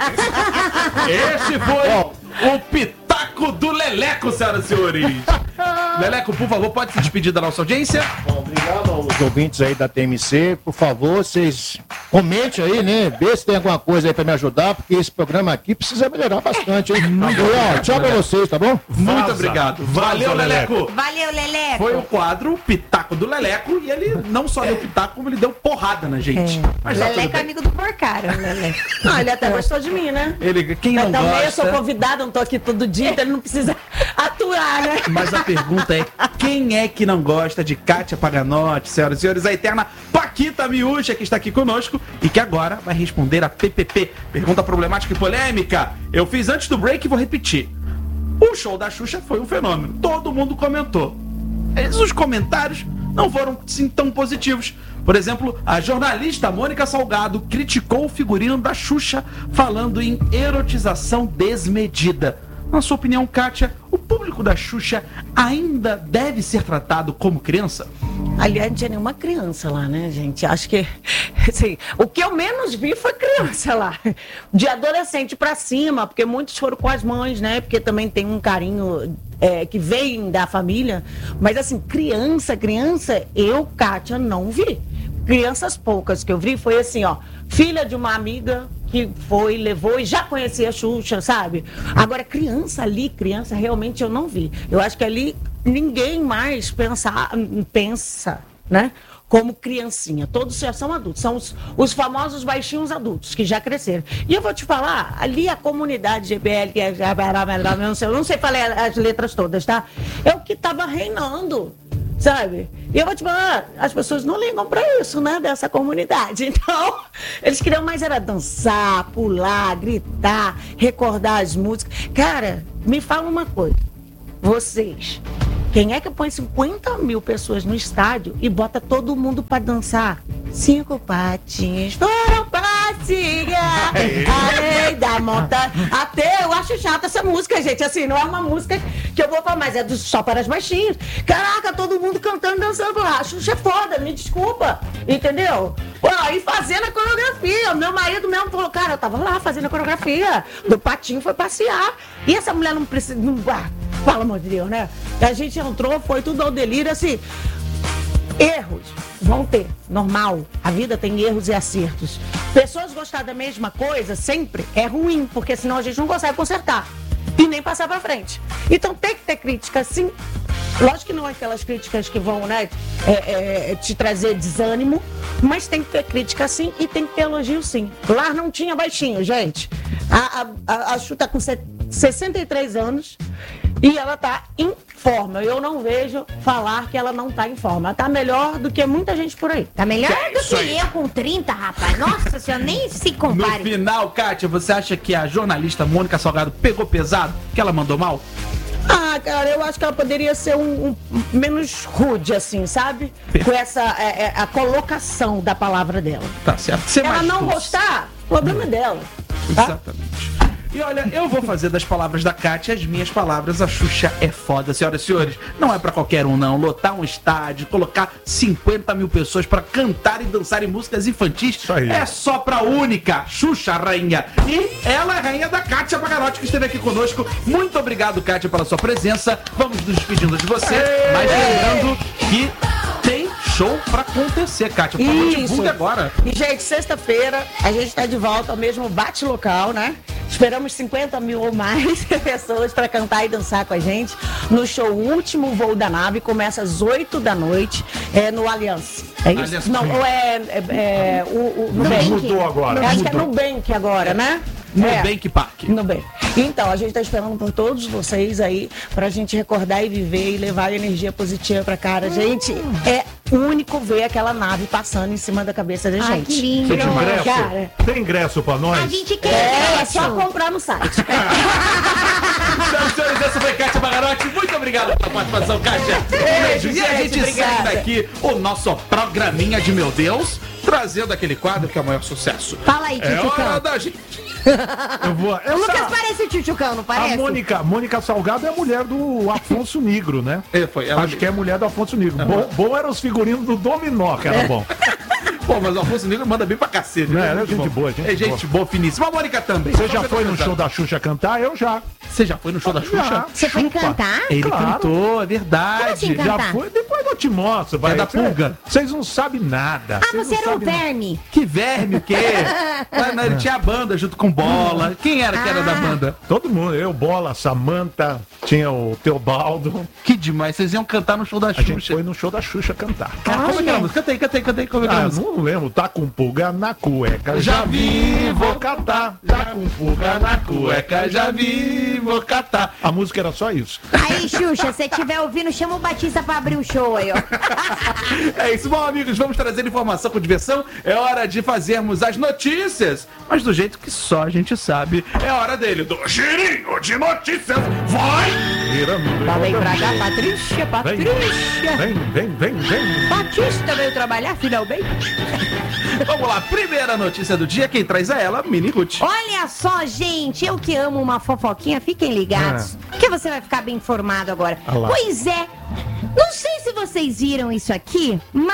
[SPEAKER 2] Esse foi o Pitaco do Leleco, senhoras e senhores. Leleco, por favor, pode se despedir da nossa audiência.
[SPEAKER 6] Bom, obrigado aos ouvintes aí da TMC. Por favor, vocês comentem aí, né? Vê se tem alguma coisa aí pra me ajudar, porque esse programa aqui precisa melhorar bastante, hein? Tchau pra vocês, tá bom?
[SPEAKER 2] Muito obrigado. Valeu, Leleco.
[SPEAKER 5] Valeu, Leleco.
[SPEAKER 2] Foi o quadro Pitaco do Leleco e ele não só deu pitaco, como ele deu porrada na gente. Mas tá tudo
[SPEAKER 5] Leleco é
[SPEAKER 2] bem.
[SPEAKER 5] amigo do Porcaro, Leleco.
[SPEAKER 4] Não, ele até gostou de mim, né?
[SPEAKER 2] Quem não
[SPEAKER 4] Também eu sou
[SPEAKER 2] gosta...
[SPEAKER 4] convidada, não tô aqui todo dia, então ele não precisa aturar, né?
[SPEAKER 2] Mas a pergunta é, quem é que não gosta de Kátia Paganotti, senhoras e senhores, a eterna Paquita Miúcha, que está aqui conosco e que agora vai responder a PPP, pergunta problemática e polêmica. Eu fiz antes do break e vou repetir. O show da Xuxa foi um fenômeno, todo mundo comentou. Mas os comentários não foram assim tão positivos. Por exemplo, a jornalista Mônica Salgado criticou o figurino da Xuxa, falando em erotização desmedida. Na sua opinião, Kátia, o público da Xuxa ainda deve ser tratado como criança?
[SPEAKER 4] Aliás, não tinha nenhuma criança lá, né, gente? Acho que, assim, o que eu menos vi foi criança lá. De adolescente pra cima, porque muitos foram com as mães, né? Porque também tem um carinho que vem da família. Mas, assim, criança, eu, Kátia, não vi. Crianças poucas que eu vi foi assim, ó, filha de uma amiga que foi, levou e já conhecia a Xuxa, sabe? Agora, criança, realmente eu não vi. Eu acho que ali ninguém mais pensa, né? Como criancinha. Todos já são adultos. São os famosos baixinhos adultos, que já cresceram. E eu vou te falar, ali a comunidade GBL, que é... Eu não sei falar as letras todas, tá? É o que estava reinando. Sabe? E eu vou te falar, as pessoas não ligam pra isso, né? Dessa comunidade. Então, eles queriam mais era dançar, pular, gritar, recordar as músicas. Cara, me fala uma coisa. Vocês, quem é que põe 50 mil pessoas no estádio e bota todo mundo pra dançar? 5 patins foram passear além da montanha. Até eu acho chata essa música, gente. Assim, não é uma música que eu vou falar, mas é só para as baixinhas. Caraca, todo mundo cantando e dançando lá. A Xuxa é foda, me desculpa. Entendeu? Pô, e fazendo a coreografia. Meu marido mesmo falou, cara, eu tava lá fazendo a coreografia. Do patinho foi passear. E essa mulher não precisa. Fala, amor de Deus, né? A gente entrou, foi tudo ao delírio, assim. Erros vão ter, normal. A vida tem erros e acertos. Pessoas gostar da mesma coisa sempre é ruim, porque senão a gente não consegue consertar e nem passar pra frente. Então tem que ter crítica, sim. Lógico que não é aquelas críticas que vão, né, te trazer desânimo, mas tem que ter crítica, sim, e tem que ter elogio, sim. Lá não tinha baixinho, gente. A Xuxa tá com 63 anos e ela tá em forma. Eu não vejo falar que ela não tá em forma. Ela tá melhor do que muita gente por aí.
[SPEAKER 5] Tá melhor do que eu com 30, rapaz. Nossa senhora, nem se
[SPEAKER 2] No
[SPEAKER 5] compare.
[SPEAKER 2] final, Kátia, você acha que a jornalista Mônica Salgado pegou pesado? Que ela mandou mal?
[SPEAKER 4] Ah, cara, eu acho que ela poderia ser menos rude, assim, sabe? Com essa a colocação da palavra dela.
[SPEAKER 2] Tá certo.
[SPEAKER 4] Se ela não gostar, o problema é dela. Tá?
[SPEAKER 2] Exatamente. E olha, eu vou fazer das palavras da Kátia as minhas palavras. A Xuxa é foda, senhoras e senhores. Não é pra qualquer um, não. Lotar um estádio, colocar 50 mil pessoas pra cantar e dançar em músicas infantis é só pra única Xuxa rainha. E ela é rainha da Kátia Pagarotti, que esteve aqui conosco. Muito obrigado, Kátia, pela sua presença. Vamos nos despedindo de você. Mas lembrando que tem show pra acontecer, Kátia. Por favor, divulgue agora.
[SPEAKER 4] E, gente, sexta-feira a gente tá de volta ao mesmo bate-local, né? Esperamos 50 mil ou mais pessoas para cantar e dançar com a gente no show Último Voo da Nave. Começa às 8 da noite no Allianz. É isso?
[SPEAKER 2] Allianz
[SPEAKER 4] Não, o Nubank.
[SPEAKER 3] Mudou agora.
[SPEAKER 4] Acho que é Nubank agora, né?
[SPEAKER 2] Nubank Park.
[SPEAKER 4] Nubank. Então, a gente tá esperando por todos vocês aí pra gente recordar e viver e levar energia positiva pra cara. Gente, é único ver aquela nave passando em cima da cabeça da gente.
[SPEAKER 5] Ai, que lindo.
[SPEAKER 3] Tem ingresso?
[SPEAKER 4] Cara.
[SPEAKER 3] Tem ingresso pra nós?
[SPEAKER 5] A gente quer.
[SPEAKER 4] É só comprar no site.
[SPEAKER 2] Senhoras e senhores, essa foi Kátia Pagarotti. Muito obrigado pela participação, Kátia. Beijo. E a gente segue daqui o nosso programinha de Meu Deus, trazendo aquele quadro que é o maior sucesso.
[SPEAKER 5] Fala aí,
[SPEAKER 2] É
[SPEAKER 5] Tchutchucão.
[SPEAKER 2] hora da gente.
[SPEAKER 5] O Lucas parece o Tchutchucão, não parece?
[SPEAKER 3] A Mônica Salgado é a mulher do Afonso Negro, né? Acho que é a mulher do Afonso Negro. Bom eram os figurinos do Dominó, que era bom.
[SPEAKER 2] Pô, mas o Afonso Negro manda bem pra cacete.
[SPEAKER 3] Não, é gente boa,
[SPEAKER 2] É gente boa, finíssima. A Mônica também.
[SPEAKER 3] Você já foi no show da Xuxa cantar? Eu já.
[SPEAKER 2] Você já foi no show da Xuxa?
[SPEAKER 5] Você foi cantar?
[SPEAKER 2] Ele
[SPEAKER 3] Claro.
[SPEAKER 2] cantou, é verdade.
[SPEAKER 5] Como assim,
[SPEAKER 3] Já
[SPEAKER 5] cantar?
[SPEAKER 3] foi, depois eu te mostro. Vai.
[SPEAKER 2] da pulga.
[SPEAKER 3] Vocês não sabem nada.
[SPEAKER 5] Ah,
[SPEAKER 3] Vocês
[SPEAKER 5] você
[SPEAKER 3] não
[SPEAKER 5] era um
[SPEAKER 3] sabem nada.
[SPEAKER 5] verme.
[SPEAKER 2] Que verme, o quê? Não, ele tinha a banda junto com Bola. Quem era que era da banda?
[SPEAKER 3] Todo mundo, eu, Bola, Samanta, tinha o Teobaldo.
[SPEAKER 2] Que demais, vocês iam cantar no show da
[SPEAKER 3] A gente
[SPEAKER 2] Xuxa.
[SPEAKER 3] foi no show da Xuxa cantar.
[SPEAKER 2] Cara, como é que era a música? Cantei. Como é que era a música?
[SPEAKER 3] Não lembro, tá com pulga na cueca.
[SPEAKER 2] Já vi, vou
[SPEAKER 3] catar. Tá com pulga na cueca,
[SPEAKER 2] já vi, vou catar.
[SPEAKER 3] A música era só isso.
[SPEAKER 5] Aí, Xuxa, se estiver ouvindo, chama o Batista pra abrir o show aí, ó.
[SPEAKER 2] É isso, bom, amigos, vamos trazer informação com diversão. É hora de fazermos as notícias, mas do jeito que só a gente sabe. É hora dele, do girinho de notícias. Vai!
[SPEAKER 5] Falei pra cá, Patrícia.
[SPEAKER 3] Vem.
[SPEAKER 5] Batista veio trabalhar finalmente.
[SPEAKER 2] Vamos lá, primeira notícia do dia, quem traz é ela, Mini Ruth.
[SPEAKER 5] Olha só, gente, eu que amo uma fofoquinha, fiquem ligados, que você vai ficar bem informado agora.
[SPEAKER 3] Ah lá.
[SPEAKER 5] Pois é, não sei se vocês viram isso aqui,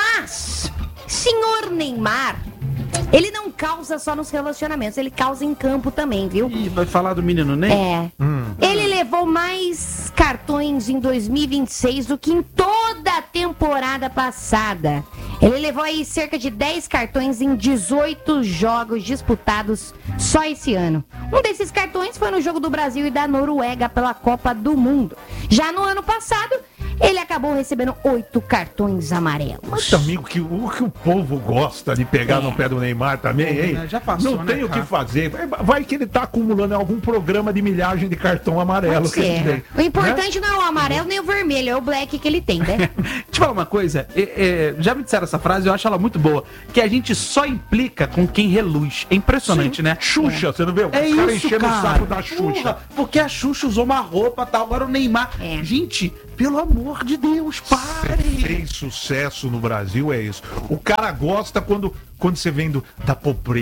[SPEAKER 5] mas senhor Neymar, ele não causa só nos relacionamentos, ele causa em campo também, viu?
[SPEAKER 2] Ih, vai falar do menino Ney?
[SPEAKER 5] É. Ele levou mais cartões em 2026 do que em toda a temporada passada. Ele levou aí cerca de 10 cartões em 18 jogos disputados só esse ano. Um desses cartões foi no jogo do Brasil e da Noruega pela Copa do Mundo. Já no ano passado, ele acabou recebendo 8 cartões amarelos.
[SPEAKER 3] Mas, amigo, que o povo gosta de pegar no pé do Neymar também, hein?
[SPEAKER 2] Já passou,
[SPEAKER 3] não
[SPEAKER 2] né,
[SPEAKER 3] tem o que
[SPEAKER 2] cara?
[SPEAKER 3] fazer. Vai que ele tá acumulando algum programa de milhagem de cartão amarelo que ele tem.
[SPEAKER 5] O importante não é o amarelo nem o vermelho, é o black que ele tem, né?
[SPEAKER 2] Deixa eu falar uma coisa, já me disseram essa frase, eu acho ela muito boa, que a gente só implica com quem reluz. É impressionante, né?
[SPEAKER 3] Xuxa, você não vê? Os
[SPEAKER 2] É
[SPEAKER 3] caras
[SPEAKER 2] isso,
[SPEAKER 3] enchendo
[SPEAKER 2] cara.
[SPEAKER 3] o saco da Xuxa.
[SPEAKER 2] Porra, porque a Xuxa usou uma roupa e tal, agora o Neymar.
[SPEAKER 5] É.
[SPEAKER 2] Gente, pelo amor de Deus, pare.
[SPEAKER 3] Fez sucesso no Brasil, é isso. O cara gosta quando você vem da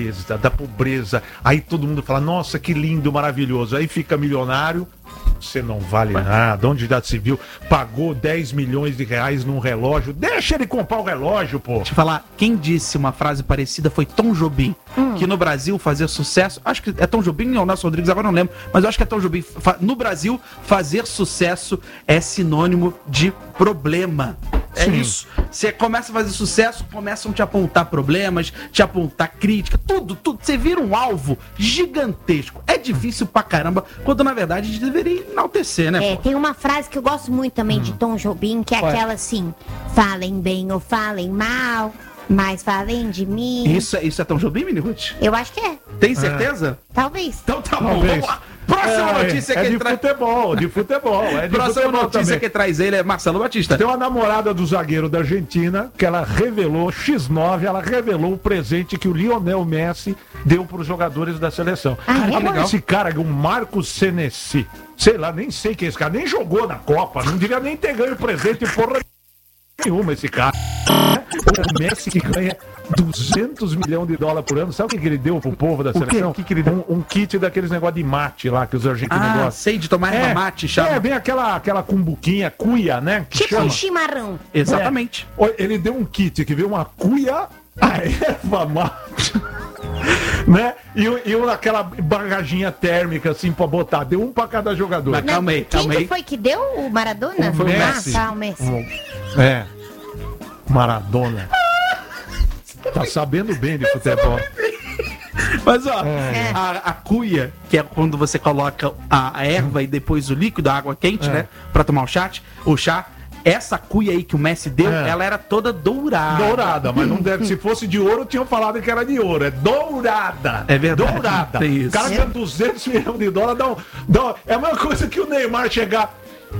[SPEAKER 3] pobreza, aí todo mundo fala, nossa, que lindo, maravilhoso. Aí fica milionário, você não vale nada. Onde já se viu? Pagou 10 milhões de reais num relógio. Deixa ele comprar o relógio, pô.
[SPEAKER 2] Deixa eu falar, quem disse uma frase parecida foi Tom Jobim, que no Brasil fazer sucesso, acho que é Tom Jobim ou Nelson Rodrigues, agora não lembro, mas eu acho que é Tom Jobim. No Brasil, fazer sucesso é sinônimo de problema. É
[SPEAKER 3] Sim.
[SPEAKER 2] isso. Você começa a fazer sucesso, começam a te apontar problemas, te apontar crítica, tudo. Você vira um alvo gigantesco. É difícil pra caramba, quando na verdade a gente deveria enaltecer, né?
[SPEAKER 5] É,
[SPEAKER 2] pô?
[SPEAKER 5] tem uma frase que eu gosto muito também de Tom Jobim, que é
[SPEAKER 2] Qual é?
[SPEAKER 5] aquela assim: falem bem ou falem mal, mas falem de mim.
[SPEAKER 2] Isso é Tom Jobim, Mini Ruth?
[SPEAKER 5] Eu acho que é.
[SPEAKER 2] Tem certeza?
[SPEAKER 5] Talvez.
[SPEAKER 2] Então tá bom,
[SPEAKER 3] Talvez.
[SPEAKER 2] vamos lá. Próxima notícia
[SPEAKER 3] é
[SPEAKER 2] que
[SPEAKER 3] de
[SPEAKER 2] traz.
[SPEAKER 3] futebol, de futebol. É de
[SPEAKER 2] Próxima
[SPEAKER 3] futebol
[SPEAKER 2] notícia
[SPEAKER 3] também.
[SPEAKER 2] que traz ele é Marcelo Batista.
[SPEAKER 3] Tem uma namorada do zagueiro da Argentina que ela revelou, X9, ela revelou o presente que o Lionel Messi deu para os jogadores da seleção.
[SPEAKER 5] Ah, é?
[SPEAKER 3] Agora
[SPEAKER 2] Legal.
[SPEAKER 3] esse cara, o Marcos Senesi, sei lá, nem sei quem é esse cara, nem jogou na Copa, não devia nem ter ganho presente porra nenhuma esse cara. O Messi que ganha 200 milhões de dólares por ano. Sabe o que ele deu pro povo da seleção?
[SPEAKER 2] O que ele deu?
[SPEAKER 3] Um kit daqueles negócios de mate lá que os argentinos gostam.
[SPEAKER 2] Sei, de tomar erva mate, chama.
[SPEAKER 3] É, bem aquela cumbuquinha, cuia, né? Que
[SPEAKER 5] Tipo
[SPEAKER 3] chama.
[SPEAKER 5] um chimarrão.
[SPEAKER 2] Exatamente.
[SPEAKER 3] Ele deu um kit que veio uma cuia, a erva mate, né? E aquela bagaginha térmica, assim, pra botar. Deu um pra cada jogador.
[SPEAKER 2] Mas calma aí,
[SPEAKER 5] Quem
[SPEAKER 2] calma
[SPEAKER 5] que
[SPEAKER 2] aí.
[SPEAKER 5] foi que deu? O Maradona?
[SPEAKER 3] Foi o Messi.
[SPEAKER 5] Ah, tá, o Messi.
[SPEAKER 3] É. Maradona. Tá sabendo bem de futebol.
[SPEAKER 2] Mas ó, a cuia, que é quando você coloca a erva e depois o líquido, a água quente, né? Pra tomar o chá. Essa cuia aí que o Messi deu, ela era toda dourada.
[SPEAKER 3] Dourada, mas não deve. Se fosse de ouro, tinham falado que era de ouro. É dourada.
[SPEAKER 2] É verdade.
[SPEAKER 3] Dourada.
[SPEAKER 2] Tem isso.
[SPEAKER 3] O cara ganha 200 milhões de dólares. É a mesma coisa que o Neymar chegar.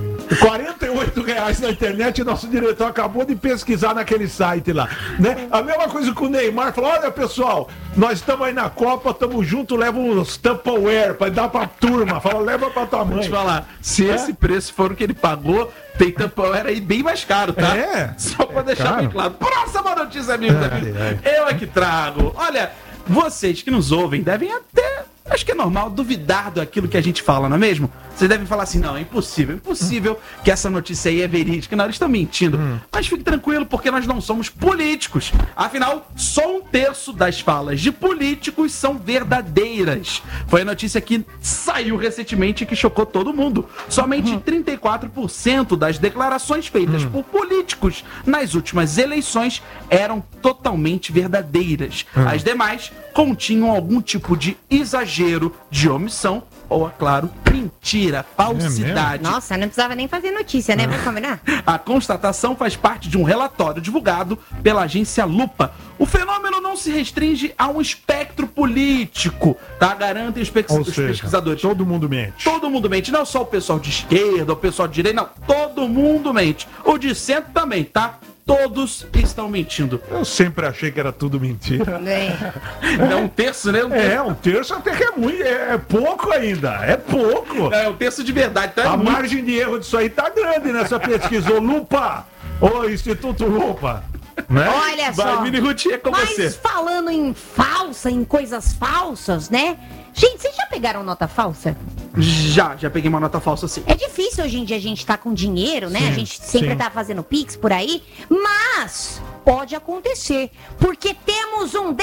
[SPEAKER 3] R$48 na internet, nosso diretor acabou de pesquisar naquele site lá, né? A mesma coisa que o Neymar falou: olha pessoal, nós estamos aí na Copa, estamos juntos, leva uns Tupperware pra dar pra turma, fala, leva pra tua mãe.
[SPEAKER 2] Vou te falar, se esse preço for o que ele pagou, tem Tupperware aí bem mais caro, tá? Só pra deixar
[SPEAKER 3] caro.
[SPEAKER 2] bem claro. Próxima notícia, amigos. Eu é que trago. Olha, vocês que nos ouvem devem até, acho que é normal, duvidar daquilo que a gente fala, não é mesmo? Vocês devem falar assim, não, é impossível que essa notícia aí é verídica. Não, eles estão mentindo. Mas fique tranquilo, porque nós não somos políticos. Afinal, só 1/3 das falas de políticos são verdadeiras. Foi a notícia que saiu recentemente e que chocou todo mundo. Somente 34% das declarações feitas por políticos nas últimas eleições eram totalmente verdadeiras. As demais continham algum tipo de exagero, de omissão ou, é claro, mentira, falsidade.
[SPEAKER 5] Nossa, não precisava nem fazer notícia, né? Vamos combinar?
[SPEAKER 2] A constatação faz parte de um relatório divulgado pela agência Lupa. O fenômeno não se restringe a um espectro político, tá? Garantem os pesquisadores.
[SPEAKER 3] Todo mundo mente.
[SPEAKER 2] Todo mundo mente, não só o pessoal de esquerda, o pessoal de direita, não. Todo mundo mente. O de centro também, tá? Todos estão mentindo.
[SPEAKER 3] Eu sempre achei que era tudo mentira.
[SPEAKER 2] É 1/3, né?
[SPEAKER 3] 1/3 até que é muito, é pouco ainda, é pouco.
[SPEAKER 2] É 1/3 de verdade. Então
[SPEAKER 3] A margem de erro disso aí tá grande nessa pesquisa. Ô Lupa, ô Instituto Lupa. Né?
[SPEAKER 5] Olha só.
[SPEAKER 2] Mini Ruth, é com
[SPEAKER 5] Mas
[SPEAKER 2] você.
[SPEAKER 5] falando em coisas falsas, né? Gente, vocês já pegaram nota falsa?
[SPEAKER 2] Já peguei uma nota falsa, sim.
[SPEAKER 5] É difícil hoje em dia a gente tá com dinheiro, né? A gente sempre tá fazendo Pix por aí, mas pode acontecer, porque temos um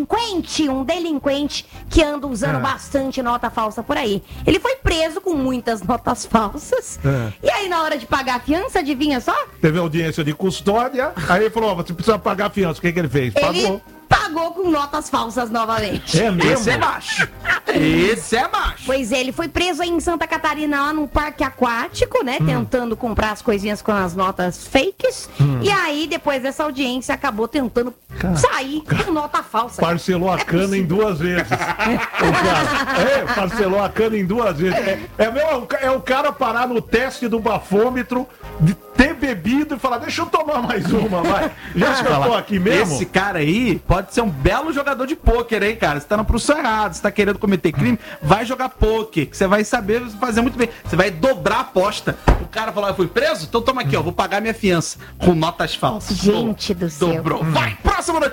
[SPEAKER 5] delinquente que anda usando bastante nota falsa por aí. Ele foi preso com muitas notas falsas, e aí na hora de pagar a fiança, adivinha só?
[SPEAKER 3] Teve audiência de custódia, aí ele falou, você precisa pagar a fiança. O que ele fez?
[SPEAKER 5] Ele pagou com notas falsas novamente.
[SPEAKER 3] É mesmo?
[SPEAKER 2] Esse é macho. Esse é macho.
[SPEAKER 5] Pois é, ele foi preso aí em Santa Catarina, lá no parque aquático, né? Tentando comprar as coisinhas com as notas fakes. E aí, depois dessa audiência, acabou tentando sair com nota falsa.
[SPEAKER 3] Parcelou a cana em 2 vezes. Parcelou a cana em 2 vezes. É o cara parar no teste do bafômetro, de ter bebido e falar, deixa eu tomar mais uma, vai. Já que eu tô aqui mesmo.
[SPEAKER 2] Esse cara aí pode ser um belo jogador de pôquer, hein, cara? Você tá no profissão errado, você tá querendo cometer crime, vai jogar pôquer, que você vai saber fazer muito bem. Você vai dobrar a aposta. O cara falou, eu fui preso? Então toma aqui, ó, vou pagar minha fiança com notas falsas.
[SPEAKER 5] Gente do céu.
[SPEAKER 2] Dobrou. Vai, próxima notícia.